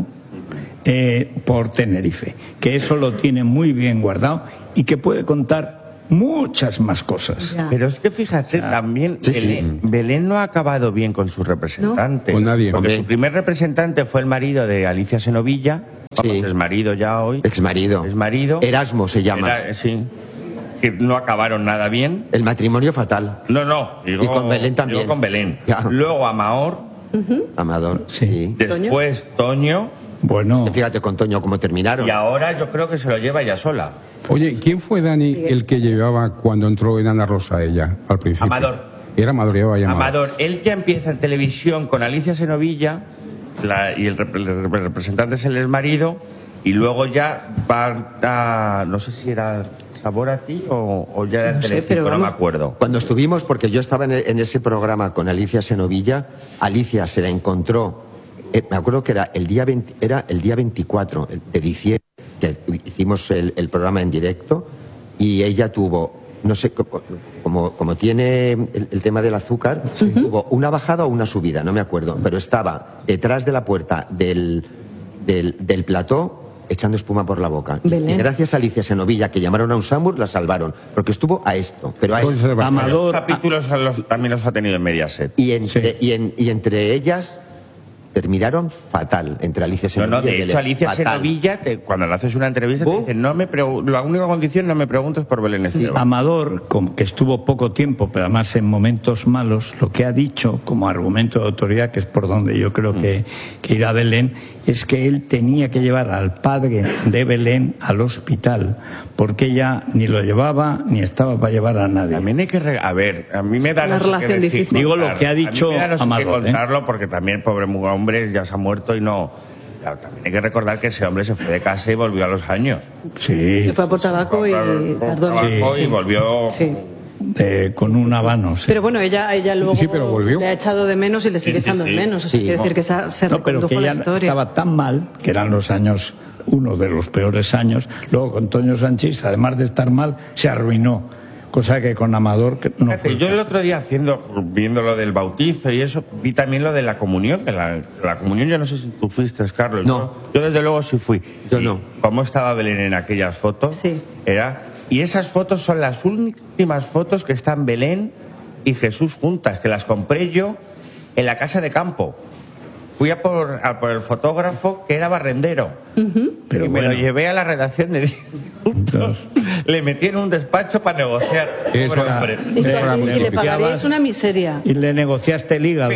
eh, por Tenerife, que eso lo tiene muy bien guardado y que puede contar muchas más cosas. Ya. Pero es que fíjate, o sea, también sí, Belén, sí. Belén no ha acabado bien con su representante. ¿No? Con nadie. Porque Hombre. Su primer representante fue el marido de Alicia Senovilla, vamos, Sí. es marido ya hoy. Exmarido. Es marido. Erasmo se llama. Era, sí. Que no acabaron nada bien. El matrimonio fatal. No, no. Digo, Y con Belén también. digo con Belén. Ya. Luego Amaor. Uh-huh. Amador. Sí. Sí. Después Toño. Bueno. Es que fíjate con Toño cómo terminaron. Y ahora yo creo que se lo lleva ella sola. Oye, ¿quién fue, Dani, el que llevaba cuando entró en Ana Rosa ella, al principio? Amador. Era Amador, llevaba llamado. Amador, él ya empieza en televisión con Alicia Senovilla, la, y el, rep el representante es el exmarido, y luego ya va a, no sé si era Sabor a ti o, o ya era No sé, Telecinco, pero no vamos. me acuerdo. Cuando estuvimos, porque yo estaba en, en ese programa con Alicia Senovilla, Alicia se la encontró, eh, me acuerdo que era el día veinte, era el día veinticuatro de diciembre, que hicimos el, el programa en directo, y ella tuvo, no sé, como, como tiene el, el tema del azúcar, sí. Tuvo una bajada o una subida, no me acuerdo, pero estaba detrás de la puerta del, del, del plató echando espuma por la boca. Belén. Y gracias a Alicia Senovilla, que llamaron a un Sambur, la salvaron, porque estuvo a esto, pero a esto. Amador, los capítulos los, también los ha tenido en Mediaset. Y entre, sí. y, en, y entre ellas terminaron fatal, entre Alicia Senovilla no, no, de y hecho Belén. Alicia Fatal. Senovilla, te, cuando le haces una entrevista, ¿Uh? te dice, no me la única condición, no me preguntes por Belén Esteban. Sí. Amador, que estuvo poco tiempo, pero además en momentos malos, lo que ha dicho como argumento de autoridad, que es por donde yo creo que, que irá Belén, es que él tenía que llevar al padre de Belén al hospital, porque ella ni lo llevaba ni estaba para llevar a nadie. También hay que... Re a ver, a mí me da... Una no relación sé difícil. Digo lo que ha dicho a mí me da no sé Amador, qué contarlo, ¿eh? Porque también, pobre hombre, ya se ha muerto y no... Claro, también hay que recordar que ese hombre se fue de casa y volvió a los años. Sí. Se fue a por tabaco y tardó en... Sí, y volvió... Sí. Eh, con un habano. Sí. Pero bueno, ella, ella luego Sí, pero volvió. le ha echado de menos y le sigue Sí, sí, echando sí. de menos. O sea, Sí. quiere decir que se, se No, pero que recondujo la ella historia. estaba tan mal, que eran los años, uno de los peores años. Luego con Toño Sanchís, además de estar mal, se arruinó. Cosa que con Amador que no Fíjate, fue. yo el otro día haciendo, viendo lo del bautizo y eso, vi también lo de la comunión, que la, la comunión yo no sé si tú fuiste, Carlos. No. Yo, yo desde luego sí fui. Yo Y no. Cómo estaba Belén en aquellas fotos, Sí. era... Y esas fotos son las últimas fotos que están Belén y Jesús juntas, que las compré yo en la casa de campo. Fui a por, a por el fotógrafo que era barrendero. Uh-huh. Pero y me bueno. lo llevé a la redacción de diez minutos. Le metí en un despacho para negociar. Eso Pobre era- hombre. Y, Eso era y- muy y le difícil. pagaríais una miseria. Y le negociaste el hígado.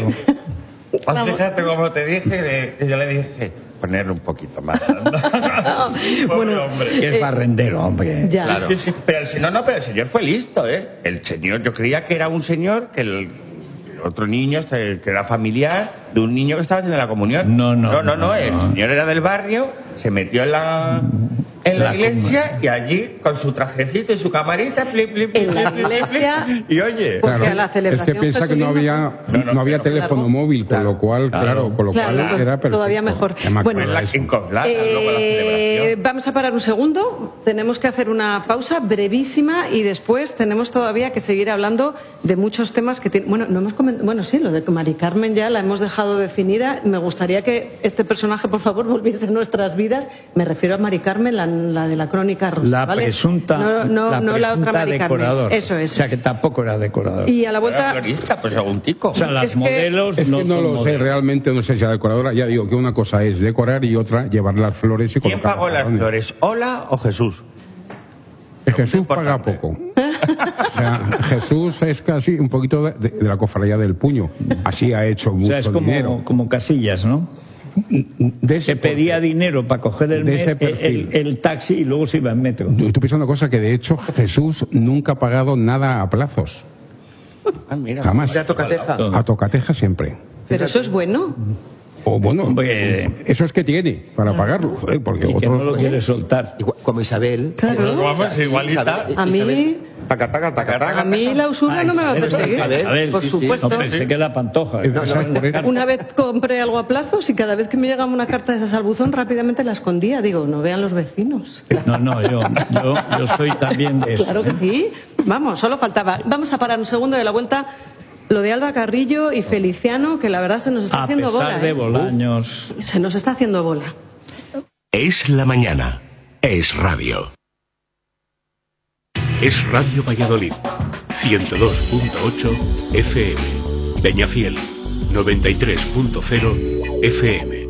Pues fíjate como te dije, de- yo le dije, ponerle un poquito más. Pobre Bueno, hombre. Que es barrendero, hombre. Ya. Claro. Sí, sí, pero el, se- no, no, pero el señor fue listo, ¿eh? El señor, yo creía que era un señor, que el, el otro niño, este, que era familiar de un niño que estaba haciendo la comunión. No, no, No, no, no, no, el no. señor era del barrio, se metió en la, en la, La iglesia y allí, con su trajecito y su camarita, pli, pli, pli, En la pli, pli, pli, iglesia- pli. Y oye... Porque Claro, a la es celebración que piensa que no jesuita- había, No, no, no había pero- teléfono Claro. móvil, con lo cual, claro, con lo Claro, cual era perfecto. todavía mejor. Ya me Bueno, acuerdo la de eso. Quincozlata, luego la Eh, celebración. vamos a parar un segundo. Tenemos que hacer una pausa brevísima y después tenemos todavía que seguir hablando de muchos temas que tienen. Bueno, no hemos coment- bueno, sí, lo de Mari Carmen ya la hemos dejado definida. Me gustaría que este personaje, por favor, volviese a nuestras vidas. Me refiero a Mari Carmen, la, la de la crónica rosa. La ¿vale? presunta, no, no, la no la otra presunta Mari Carmen. decoradora. Eso es. O sea, que tampoco era decorador. Y a la Era vuelta. florista, pues según Tico. O sea, las Es que- modelos Es que no son lo sé, modelos. realmente no sé si es decoradora. Ya digo que una cosa es decorar y otra llevar las flores y ¿Quién colocar pagó los las jarrones. flores, Ola o Jesús? Es Jesús paga Importante. poco. O sea, Jesús es casi un poquito de, de la cofradía del puño. Así ha hecho O mucho sea, es dinero. como, como Casillas, ¿no? De ese Se pedía porte. dinero para coger el, De me- ese el, perfil. el- el taxi y luego se iba en metro. Tú piensas una cosa, que de hecho Jesús nunca ha pagado nada a plazos. Ah, mira. Jamás. ¿Ya tocateja? A tocateja siempre. Pero eso es bueno. O bueno, Hombre, eso es que tiene para pagarlo, ¿eh? Porque y otros que no lo quiere soltar. Igual- como Isabel. Claro. Vamos, igualita. A mí, Taca, taca, taca, taca. a mí la usura no me va a perseguir. Isabel, Por sí, sí. supuesto. No pensé que era Pantoja. No, no, Una vez compré algo a plazos y cada vez que me llegaba una carta de esas al buzón rápidamente la escondía. Digo, no vean los vecinos. No, no, yo, yo, yo soy también de eso. Claro que ¿eh? sí. Vamos, solo faltaba. Vamos a parar un segundo de la vuelta. Lo de Alba Carrillo y Feliciano, que la verdad se nos está A haciendo pesar bola. de ¿eh? Bolaños. Se nos está haciendo bola. Es la mañana. Es radio. Es Radio Valladolid. ciento dos punto ocho F M. Peñafiel. noventa y tres punto cero F M.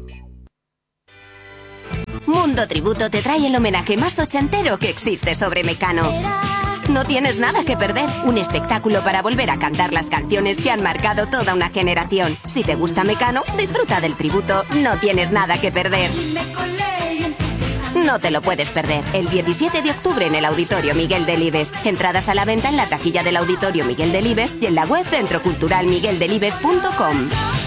Mundo Tributo te trae el homenaje más ochentero que existe sobre Mecano. No tienes nada que perder. Un espectáculo para volver a cantar las canciones que han marcado toda una generación. Si te gusta Mecano, disfruta del tributo. No tienes nada que perder. No te lo puedes perder. El diecisiete de octubre en el Auditorio Miguel Delibes. Entradas a la venta en la taquilla del Auditorio Miguel Delibes y en la web centro cultural miguel delibes punto com.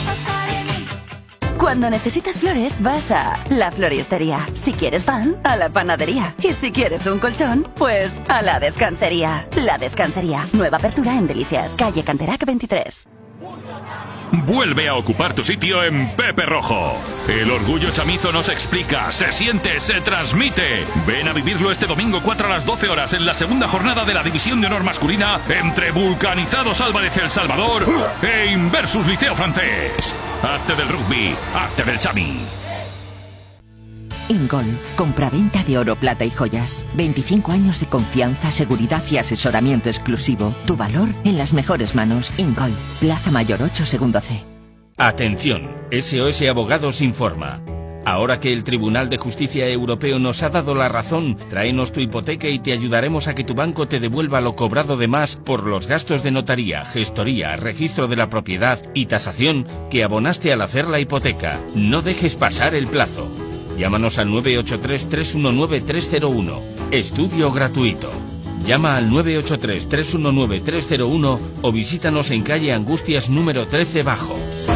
Cuando necesitas flores, vas a la floristería. Si quieres pan, a la panadería. Y si quieres un colchón, pues a la descansería. La Descansería. Nueva apertura en Delicias, calle Canterac veintitrés. Vuelve a ocupar tu sitio en Pepe Rojo. El orgullo chamizo no se explica, se siente, se transmite. Ven a vivirlo este domingo cuatro a las doce horas en la segunda jornada de la División de Honor Masculina entre Vulcanizados Álvarez El Salvador e Inversus Liceo Francés. Arte del rugby, arte del chami. Ingol, compraventa de oro, plata y joyas. veinticinco años de confianza, seguridad y asesoramiento exclusivo. Tu valor en las mejores manos. Ingol, Plaza Mayor ocho, segundo C. Atención, S O S Abogados informa. Ahora que el Tribunal de Justicia Europeo nos ha dado la razón, tráenos tu hipoteca y te ayudaremos a que tu banco te devuelva lo cobrado de más por los gastos de notaría, gestoría, registro de la propiedad y tasación que abonaste al hacer la hipoteca. No dejes pasar el plazo. Llámanos al nueve ocho tres, tres uno nueve, tres cero uno. Estudio gratuito. Llama al nueve ocho tres, tres uno nueve, tres cero uno o visítanos en calle Angustias número trece Bajo.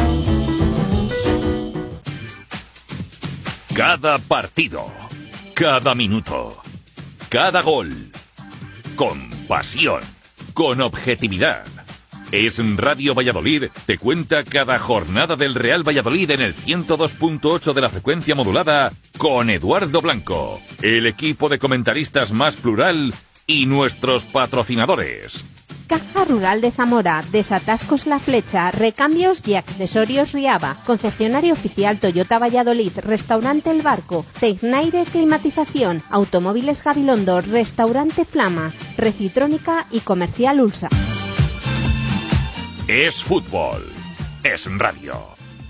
Cada partido, cada minuto, cada gol. Con pasión, con objetividad. Es Radio Valladolid, te cuenta cada jornada del Real Valladolid en el ciento dos punto ocho de la frecuencia modulada con Eduardo Blanco, el equipo de comentaristas más plural y nuestros patrocinadores. Caja Rural de Zamora, Desatascos La Flecha, Recambios y Accesorios Riaba, Concesionario Oficial Toyota Valladolid, Restaurante El Barco, Tecnaire Climatización, Automóviles Gabilondo, Restaurante Flama, Recitrónica y Comercial Ulsa. Es fútbol, es radio.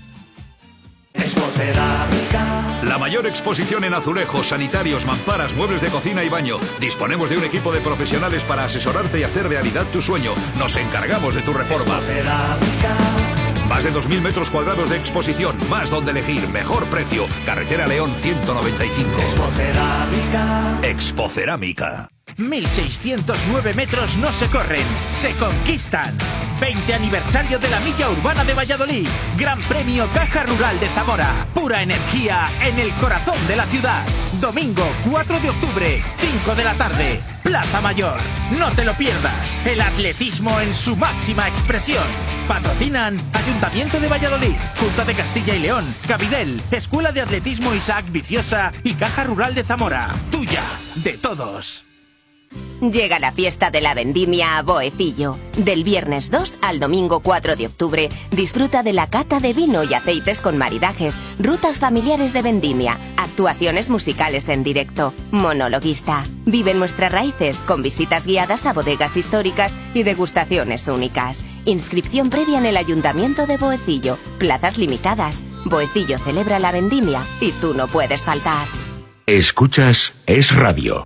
La mayor exposición en azulejos, sanitarios, mamparas, muebles de cocina y baño. Disponemos de un equipo de profesionales para asesorarte y hacer realidad tu sueño. Nos encargamos de tu reforma. Más de dos mil metros cuadrados de exposición, más donde elegir, mejor precio. Carretera León ciento noventa y cinco. Expocerámica. Expocerámica. mil seiscientos nueve metros no se corren, se conquistan. veinte aniversario de la Milla Urbana de Valladolid. Gran Premio Caja Rural de Zamora. Pura energía en el corazón de la ciudad. Domingo cuatro de octubre, cinco de la tarde. Plaza Mayor. No te lo pierdas. El atletismo en su máxima expresión. Patrocinan Ayuntamiento de Valladolid, Junta de Castilla y León, Cabidel, Escuela de Atletismo Isaac Viciosa y Caja Rural de Zamora. Tuya, de todos. Llega la fiesta de la vendimia a Boecillo. Del viernes dos al domingo cuatro de octubre, disfruta de la cata de vino y aceites con maridajes, rutas familiares de vendimia, actuaciones musicales en directo, monologuista. Vive nuestras raíces con visitas guiadas a bodegas históricas y degustaciones únicas. Inscripción previa en el Ayuntamiento de Boecillo. Plazas limitadas. Boecillo celebra la vendimia y tú no puedes faltar. Escuchas Es Radio.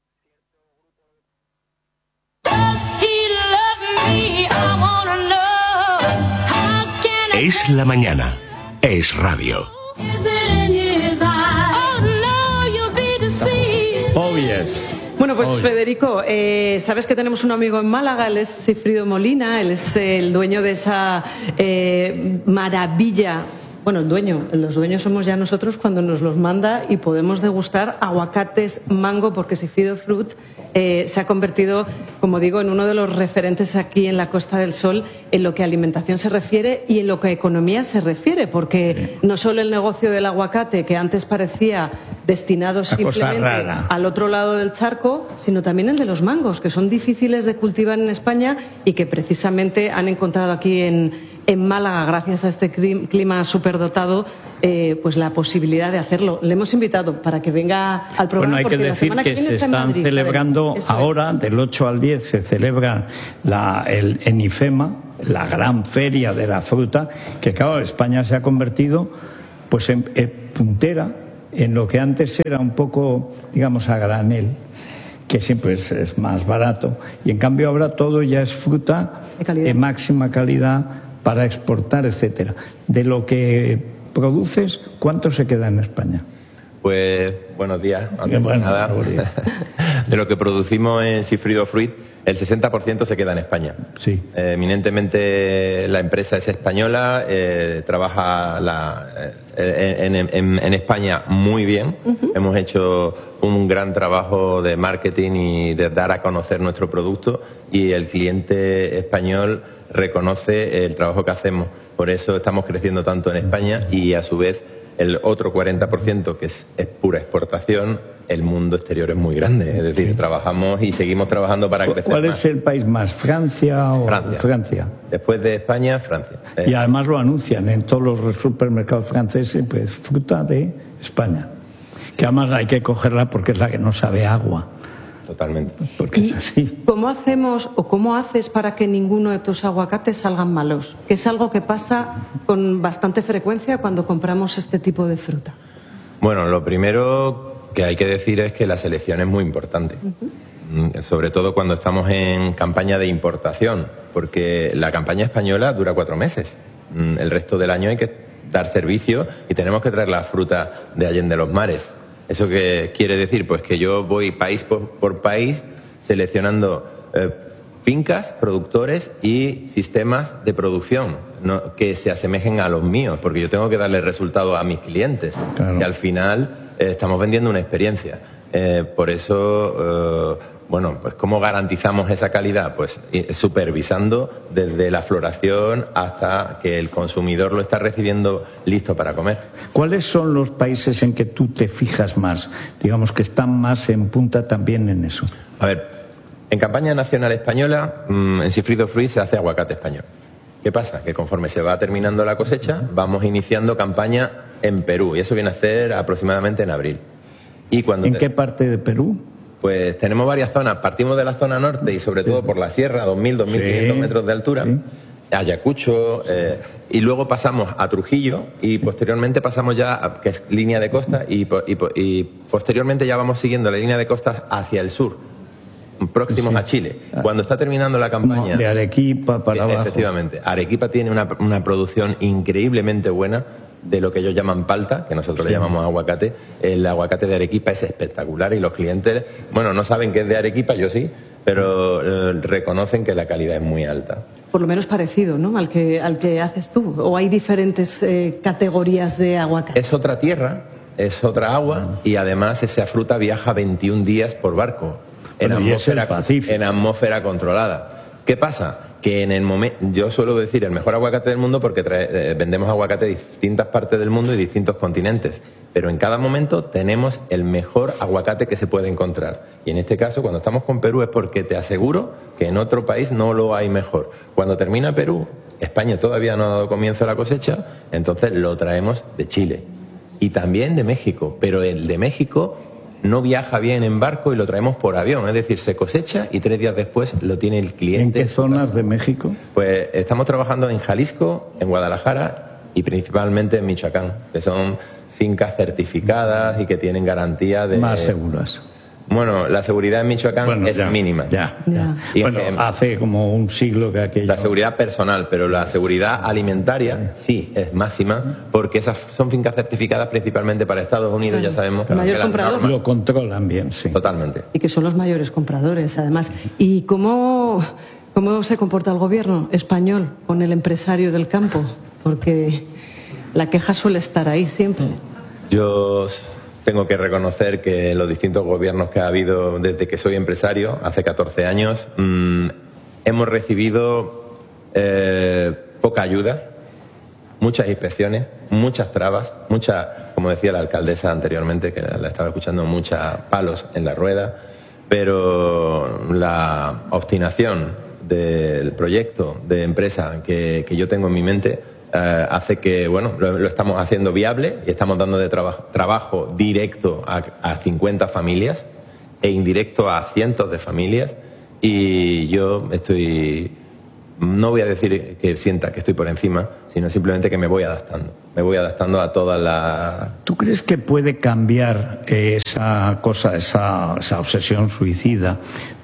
Es la mañana. Es radio. Oh, yes. Bueno, pues Oh, yes. Federico, eh, sabes que tenemos un amigo en Málaga, él es Sigfrido Molina, él es el dueño de esa eh, maravilla bueno, el dueño, los dueños somos ya nosotros cuando nos los manda y podemos degustar aguacates mango, porque Sifido Fruit eh, se ha convertido, como digo, en uno de los referentes aquí en la Costa del Sol en lo que a alimentación se refiere y en lo que a economía se refiere, porque no solo el negocio del aguacate, que antes parecía destinado simplemente al otro lado del charco, sino también el de los mangos, que son difíciles de cultivar en España y que precisamente han encontrado aquí en, en Málaga, gracias a este clima superdotado, eh, pues la posibilidad de hacerlo. Le hemos invitado para que venga al programa. Bueno, hay porque que decir la que, que se está están Madrid, celebrando ahora, del ocho al diez, se celebra la, el, en IFEMA, la gran feria de la fruta, que claro, España se ha convertido pues en, en puntera en lo que antes era un poco, digamos, a granel, que siempre es, es más barato, y en cambio ahora todo ya es fruta de, de máxima calidad para exportar, etcétera. De lo que produces, ¿cuánto se queda en España? Pues buenos días, antes de nada. De lo que producimos en Sifido Fruit, el sesenta por ciento se queda en España. Sí. Eh, eminentemente la empresa es española, eh, trabaja la, eh, en, en, en España muy bien. Uh-huh. Hemos hecho un gran trabajo de marketing y de dar a conocer nuestro producto, y el cliente español reconoce el trabajo que hacemos. Por eso estamos creciendo tanto en España, y a su vez el otro cuarenta por ciento, que es, es pura exportación, el mundo exterior es muy grande. Es decir, sí. trabajamos y seguimos trabajando para crecer ¿Cuál más. es el país más? ¿Francia o Francia? Francia. Después de España, Francia. Eh. Y además lo anuncian en todos los supermercados franceses, pues fruta de España. Que además hay que cogerla porque es la que no sabe agua. Totalmente. Porque es así. ¿Cómo hacemos o cómo haces para que ninguno de tus aguacates salgan malos? Que es algo que pasa con bastante frecuencia cuando compramos este tipo de fruta. Bueno, lo primero que hay que decir es que la selección es muy importante. Uh-huh. Sobre todo cuando estamos en campaña de importación, porque la campaña española dura cuatro meses. El resto del año hay que dar servicio y tenemos que traer la fruta de Allende los Mares. ¿Eso qué quiere decir? Pues que yo voy país por, por país seleccionando eh, fincas, productores y sistemas de producción, ¿no?, que se asemejen a los míos, porque yo tengo que darle resultado a mis clientes. Claro. Y al final eh, estamos vendiendo una experiencia. Eh, por eso, eh, bueno, pues ¿cómo garantizamos esa calidad? Pues eh, supervisando desde la floración hasta que el consumidor lo está recibiendo listo para comer. ¿Cuáles son los países en que tú te fijas más? Digamos que están más en punta también en eso. A ver, en campaña nacional española, en Sifido Fruit se hace aguacate español. ¿Qué pasa? Que conforme se va terminando la cosecha, vamos iniciando campaña en Perú, y eso viene a ser aproximadamente en abril. Y cuando ¿En te... qué parte de Perú? Pues tenemos varias zonas. Partimos de la zona norte y sobre todo por la sierra, dos mil, dos mil quinientos sí. metros de altura, sí. Ayacucho, eh, y luego pasamos a Trujillo y posteriormente pasamos ya a, que es línea de costa, y, y, y posteriormente ya vamos siguiendo la línea de costa hacia el sur, próximos sí. a Chile. Cuando está terminando la campaña... De Arequipa para sí, abajo. Efectivamente. Arequipa tiene una, una producción increíblemente buena de lo que ellos llaman palta, que nosotros sí. le llamamos aguacate. El aguacate de Arequipa es espectacular y los clientes, bueno, no saben que es de Arequipa, yo sí, pero eh, reconocen que la calidad es muy alta. Por lo menos parecido, ¿no?, al que, al que haces tú. ¿O hay diferentes eh, categorías de aguacate? Es otra tierra, es otra agua, y además esa fruta viaja veintiún días por barco, en, bueno, atmósfera, en atmósfera controlada. ¿Qué pasa? Que en el momento, yo suelo decir el mejor aguacate del mundo porque trae, eh, vendemos aguacate de distintas partes del mundo y distintos continentes, pero en cada momento tenemos el mejor aguacate que se puede encontrar. Y en este caso, cuando estamos con Perú, es porque te aseguro que en otro país no lo hay mejor. Cuando termina Perú, España todavía no ha dado comienzo a la cosecha, entonces lo traemos de Chile y también de México, pero el de México no viaja bien en barco y lo traemos por avión, es decir, se cosecha y tres días después lo tiene el cliente. ¿En qué zonas de México? Pues estamos trabajando en Jalisco, en Guadalajara y principalmente en Michoacán, que son fincas certificadas y que tienen garantía de... Más seguras. Bueno, la seguridad en Michoacán bueno, es ya, mínima. Ya, ya. Y bueno, que, hace como un siglo que aquello... La seguridad personal, pero la seguridad alimentaria sí es máxima, porque esas son fincas certificadas principalmente para Estados Unidos, claro. Ya sabemos que mayor comprador. Normas... Lo controlan bien, sí. Totalmente. Y que son los mayores compradores, además. ¿Y cómo, cómo se comporta el gobierno español con el empresario del campo? Porque... la queja suele estar ahí siempre. Yo tengo que reconocer que los distintos gobiernos que ha habido desde que soy empresario, hace catorce años, mmm, hemos recibido eh, poca ayuda, muchas inspecciones, muchas trabas, muchas, como decía la alcaldesa anteriormente, que la estaba escuchando, muchos palos en la rueda, pero la obstinación del proyecto de empresa que, que yo tengo en mi mente eh, hace que, bueno, lo, lo estamos haciendo viable y estamos dando de traba, trabajo directo a, a cincuenta familias e indirecto a cientos de familias, y yo estoy, no voy a decir que sienta que estoy por encima, sino simplemente que me voy adaptando. Me voy adaptando a todas las... ¿Tú crees que puede cambiar esa cosa, esa, esa obsesión suicida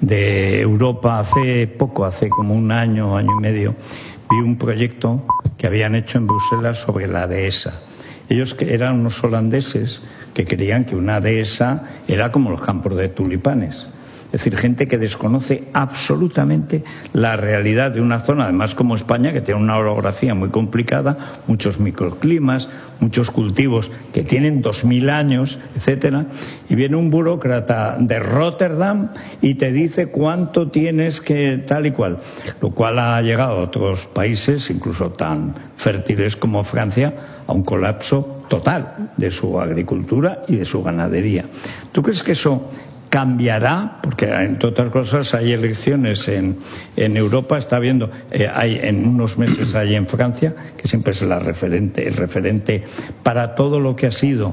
de Europa? Hace poco, hace como un año, año y medio, vi un proyecto que habían hecho en Bruselas sobre la dehesa. Ellos que eran unos holandeses que creían que una dehesa era como los campos de tulipanes. Es decir, gente que desconoce absolutamente la realidad de una zona, además como España, que tiene una orografía muy complicada, muchos microclimas, muchos cultivos que tienen dos mil años, etcétera, y viene un burócrata de Rotterdam y te dice cuánto tienes que tal y cual, lo cual ha llegado a otros países, incluso tan fértiles como Francia, a un colapso total de su agricultura y de su ganadería. ¿Tú crees que eso cambiará? Porque, entre otras cosas, hay elecciones en, en Europa, está habiendo, eh, hay en unos meses hay en Francia, que siempre es la referente, el referente para todo lo que ha sido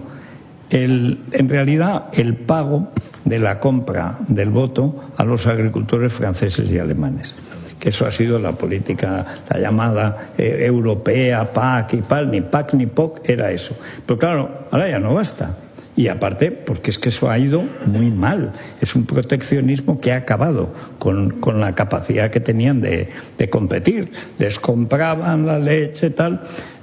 el, en realidad el pago de la compra del voto a los agricultores franceses y alemanes. Que eso ha sido la política, la llamada eh, europea, P A C y P A L, ni P A C ni P O C, era eso. Pero claro, ahora ya no basta. Y aparte, porque es que eso ha ido muy mal. Es un proteccionismo que ha acabado con, con la capacidad que tenían de, de competir. Les compraban la leche y tal,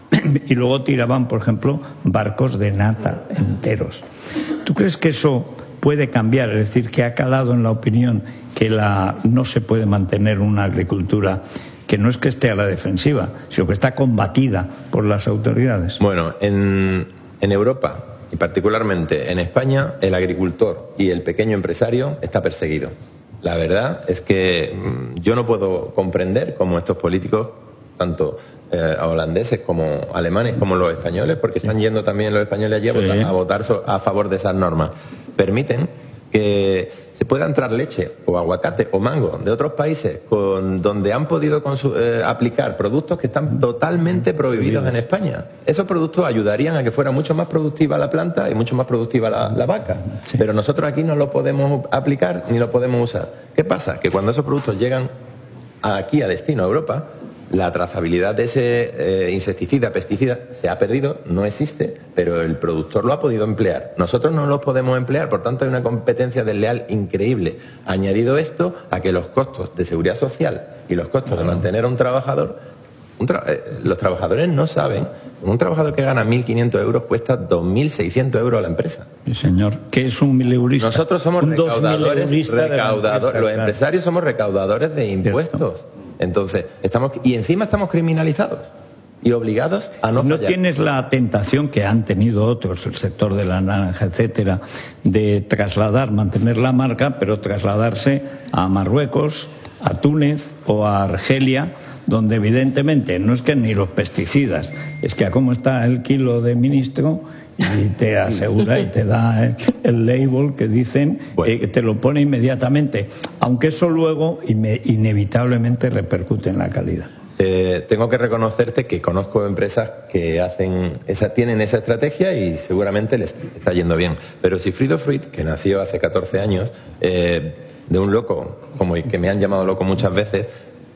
y luego tiraban, por ejemplo, barcos de nata enteros. ¿Tú crees que eso puede cambiar? Es decir, que ha calado en la opinión que la, no se puede mantener una agricultura que no es que esté a la defensiva, sino que está combatida por las autoridades. Bueno, en, en Europa y particularmente en España, el agricultor y el pequeño empresario está perseguido. La verdad es que mmm, yo no puedo comprender cómo estos políticos, tanto eh, holandeses como alemanes como los españoles, porque sí. Están yendo también los españoles allí a, sí. votar, a votar so, a favor de esas normas, permiten que se pueda entrar leche o aguacate o mango de otros países con, donde han podido eh, aplicar productos que están totalmente prohibidos en España. Esos productos ayudarían a que fuera mucho más productiva la planta y mucho más productiva la, la vaca. Sí. Pero nosotros aquí no lo podemos aplicar ni lo podemos usar. ¿Qué pasa? Que cuando esos productos llegan aquí a destino, a Europa, la trazabilidad de ese eh, insecticida, pesticida, se ha perdido, no existe, pero el productor lo ha podido emplear. Nosotros no lo podemos emplear, por tanto hay una competencia desleal increíble. Añadido esto a que los costos de seguridad social y los costos de mantener a un trabajador, un tra eh, los trabajadores no saben, un trabajador que gana mil quinientos euros cuesta dos mil seiscientos euros a la empresa. Sí, señor. ¿Qué es un mileurista? Nosotros somos un recaudadores, recaudadores los empresarios somos recaudadores de impuestos. Cierto. Entonces, estamos, y encima estamos criminalizados y obligados a no ¿No fallar. tienes la tentación que han tenido otros, el sector de la naranja, etcétera, de trasladar, mantener la marca, pero trasladarse a Marruecos, a Túnez o a Argelia, donde evidentemente no es que ni los pesticidas, es que a cómo está el kilo de ministro y te asegura y te da el, el label que dicen, bueno. eh, que te lo pone inmediatamente, aunque eso luego ine inevitablemente repercute en la calidad. Eh, tengo que reconocerte que conozco empresas que hacen esa, tienen esa estrategia y seguramente les está yendo bien. Pero si Frido Fruit, que nació hace catorce años, eh, de un loco, como que me han llamado loco muchas veces,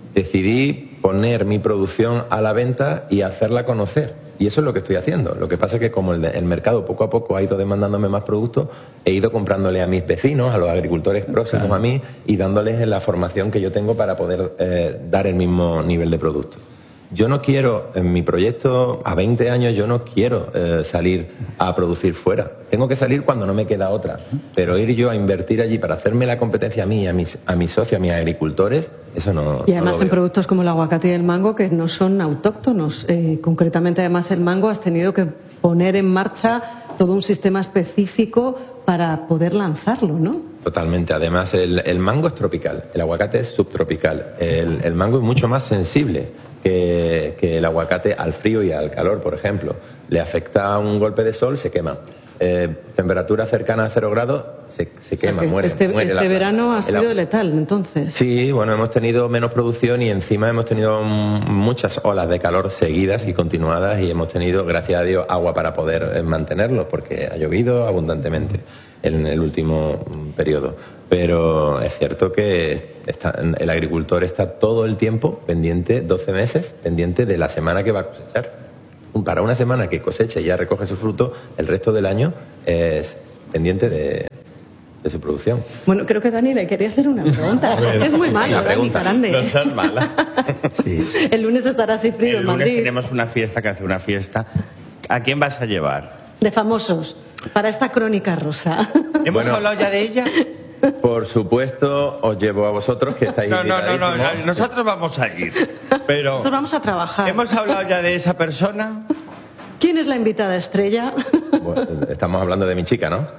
decidí poner mi producción a la venta y hacerla conocer. Y eso es lo que estoy haciendo. Lo que pasa es que como el, de, el mercado poco a poco ha ido demandándome más productos, he ido comprándole a mis vecinos, a los agricultores próximos claro. a mí, y dándoles la formación que yo tengo para poder eh, dar el mismo nivel de producto. Yo no quiero, en mi proyecto a veinte años, yo no quiero eh, salir a producir fuera. Tengo que salir cuando no me queda otra. Pero ir yo a invertir allí para hacerme la competencia a mí, a mis, a mis socios, a mis agricultores, eso no. Y además no lo en veo. productos como el aguacate y el mango que no son autóctonos. Eh, concretamente además el mango has tenido que poner en marcha todo un sistema específico para poder lanzarlo, ¿no? Totalmente. Además, el, el mango es tropical, el aguacate es subtropical. El, el mango es mucho más sensible que, que el aguacate al frío y al calor, por ejemplo. Le afecta un golpe de sol, se quema. Eh, temperatura cercana a cero grados, se, se quema, Okay. muere. Este, muere este la- verano ha el sido agua. letal, entonces. Sí, bueno, hemos tenido menos producción y encima hemos tenido mm, muchas olas de calor seguidas y continuadas y hemos tenido, gracias a Dios, agua para poder eh, mantenerlos porque ha llovido abundantemente en el último mm, periodo. Pero es cierto que está- el agricultor está todo el tiempo pendiente, doce meses, pendiente de la semana que va a cosechar. Para una semana que cosecha y ya recoge su fruto, el resto del año es pendiente de, de su producción. Bueno, creo que Dani le quería hacer una pregunta. A ver, es muy malo, una Dani pregunta. Carande. No seas mala. El lunes estará así frío El en lunes Madrid. tenemos una fiesta que hace una fiesta. ¿A quién vas a llevar? De famosos, para esta crónica rosa. ¿Hemos Bueno. hablado ya de ella? Por supuesto, os llevo a vosotros que estáis No, no, no, no, invitadísimos. nosotros vamos a ir. Pero Nosotros vamos a trabajar. ¿hemos hablado ya de esa persona? ¿Quién es la invitada estrella? Bueno, estamos hablando de mi chica, ¿no?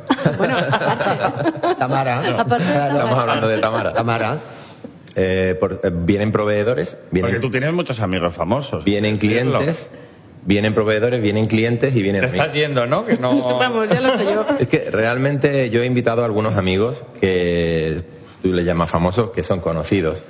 Tamara. Aparte de Tamara. Estamos hablando de Tamara. Tamara. Eh, por- eh, vienen proveedores, vienen, Porque tú tienes muchos amigos famosos. vienen clientes, vienen proveedores, vienen clientes y vienen Te estás amigos. yendo, ¿no? Que no... Vamos, ya lo sé yo. Es que realmente yo he invitado a algunos amigos que tú le llamas famosos, que son conocidos.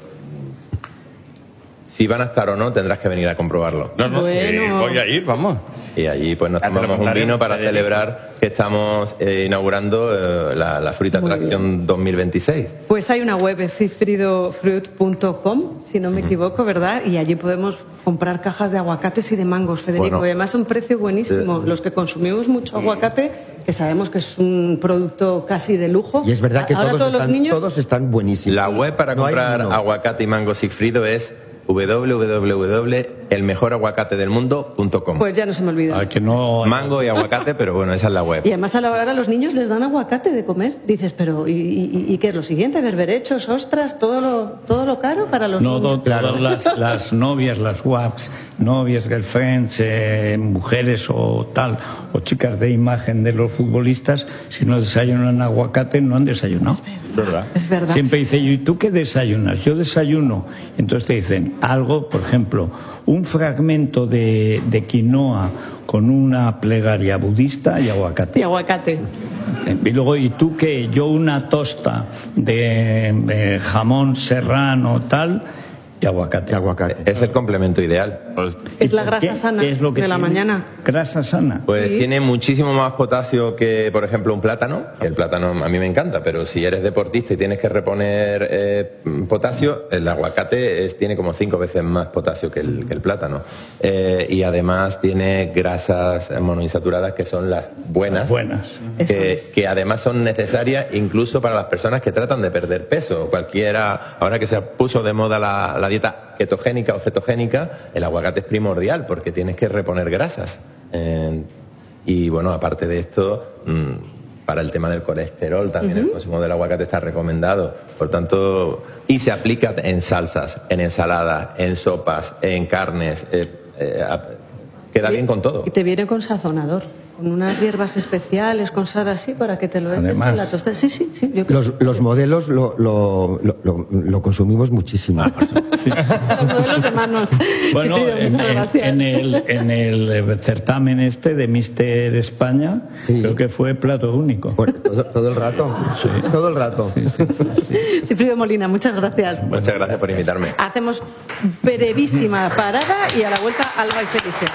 Si van a estar o no, tendrás que venir a comprobarlo. No, no, sí, Bueno. voy a ir, vamos. Y allí pues nos Ya te lo tomamos un contaré. vino para celebrar que estamos eh, inaugurando eh, la, la Fruit Muy Attraction dos mil veintiséis. Pues hay una web, es cifridofruit punto com, si no me equivoco, ¿verdad? Y allí podemos comprar cajas de aguacates y de mangos, Federico. Bueno. y además a un precio buenísimo. Eh. Los que consumimos mucho aguacate, que sabemos que es un producto casi de lujo. Y es verdad que Ahora todos, todos los están, niños... todos están buenísimos. La web para No hay comprar uno. aguacate y mango Sigfrido es w w w punto el mejor aguacate del mundo punto com. Pues ya no se me olvida. Ah, que no. Mango y aguacate, pero bueno, esa es la web. Y además a la hora a los niños les dan aguacate de comer. Dices, pero ¿y, y, y qué es lo siguiente? ¿Berberechos, ostras, todo lo, todo lo caro para los No, niños? do- todas las, las novias, las waps, novias, girlfriends, eh, mujeres o tal, o chicas de imagen de los futbolistas, si no desayunan aguacate, no han desayunado. ¿Verdad? Es verdad. Siempre dice yo, ¿y tú qué desayunas? Yo desayuno. Entonces te dicen algo, por ejemplo, un fragmento de, de quinoa con una plegaria budista y aguacate. Y aguacate. Y luego, ¿y tú qué? Yo una tosta de, de jamón serrano tal y aguacate. Y aguacate. Es el complemento ideal. Es la ¿Por qué? grasa sana ¿Qué es lo que de la tiene? mañana. Grasa sana. Pues Sí. tiene muchísimo más potasio que, por ejemplo, un plátano. Que el plátano a mí me encanta, pero si eres deportista y tienes que reponer eh, potasio, el aguacate es, tiene como cinco veces más potasio que el, que el plátano. Eh, y además tiene grasas monoinsaturadas que son las buenas. Buenas. Eso Que, es. que además son necesarias incluso para las personas que tratan de perder peso. Cualquiera, ahora que se puso de moda la, la dieta ketogénica o cetogénica, el aguacate es primordial porque tienes que reponer grasas. Eh, y bueno, aparte de esto, mmm, para el tema del colesterol también el consumo del aguacate está recomendado. Por tanto, y se aplica en salsas, en ensaladas, en sopas, en carnes. eh, eh, queda bien con todo. Y te viene con sazonador, con unas hierbas especiales, con sal así, para que te lo eches Además. en la tostada. Sí, sí, sí. Yo creo Los, los modelos lo, lo, lo, lo- lo consumimos muchísimo. que los modelos de manos. Bueno, Sigfrido, en, muchas en- gracias. en el, en el certamen este de Mister España, creo que fue plato único. Todo, todo el rato. Todo el rato. Sigfrido Molina, muchas gracias. Muchas gracias por invitarme. Hacemos brevísima parada y a la vuelta Alba y Feliciano.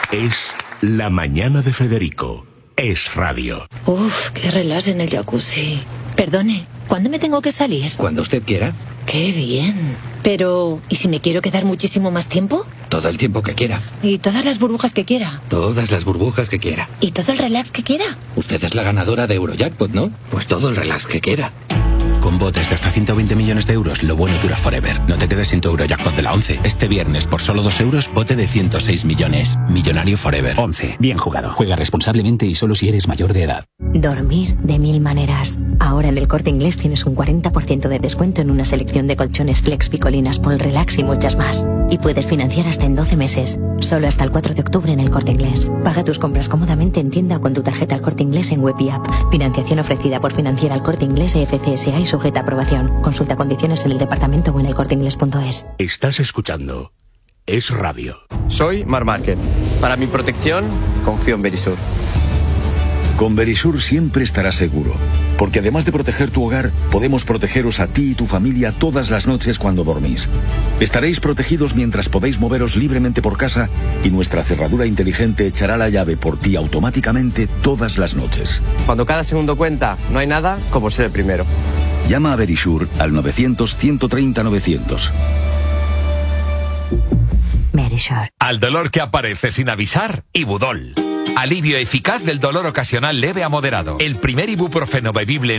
Es La Mañana de Federico. Es radio. Uf, qué relax en el jacuzzi. Perdone, ¿cuándo me tengo que salir? Cuando usted quiera, Qué bien. Pero, ¿y si me quiero quedar muchísimo más tiempo? todo el tiempo que quiera, ¿Y todas las burbujas que quiera? todas las burbujas que quiera. ¿Y todo el relax que quiera? Usted es la ganadora de Eurojackpot, ¿no? Pues todo el relax que quiera. Con botes de hasta ciento veinte millones de euros, lo bueno dura forever. No te quedes sin tu Eurojackpot de la once. Este viernes, por solo dos euros, bote de ciento seis millones. Millonario forever. once. Bien jugado. Juega responsablemente y solo si eres mayor de edad. Dormir de mil maneras. Ahora en El Corte Inglés tienes un cuarenta por ciento de descuento en una selección de colchones Flex, Picolinas, Pol Relax y muchas más. Y puedes financiar hasta en doce meses. Solo hasta el cuatro de octubre en El Corte Inglés. Paga tus compras cómodamente en tienda o con tu tarjeta El Corte Inglés en web y app. Financiación ofrecida por Financiera El Corte Inglés E F C S A y sujeta a aprobación. Consulta condiciones en el departamento o en elcorteinglés punto es. Estás escuchando Es Radio. Soy Mar Márquez. Para mi protección, confío en Verisur. Con Verisur siempre estarás seguro, porque además de proteger tu hogar, podemos protegeros a ti y tu familia todas las noches cuando dormís. Estaréis protegidos mientras podéis moveros libremente por casa y nuestra cerradura inteligente echará la llave por ti automáticamente todas las noches. Cuando cada segundo cuenta, no hay nada como ser el primero. Llama a Verisur al novecientos, ciento treinta, novecientos. Verisur. Al dolor que aparece sin avisar, Ibudol. Alivio eficaz del dolor ocasional leve a moderado. El primer ibuprofeno bebible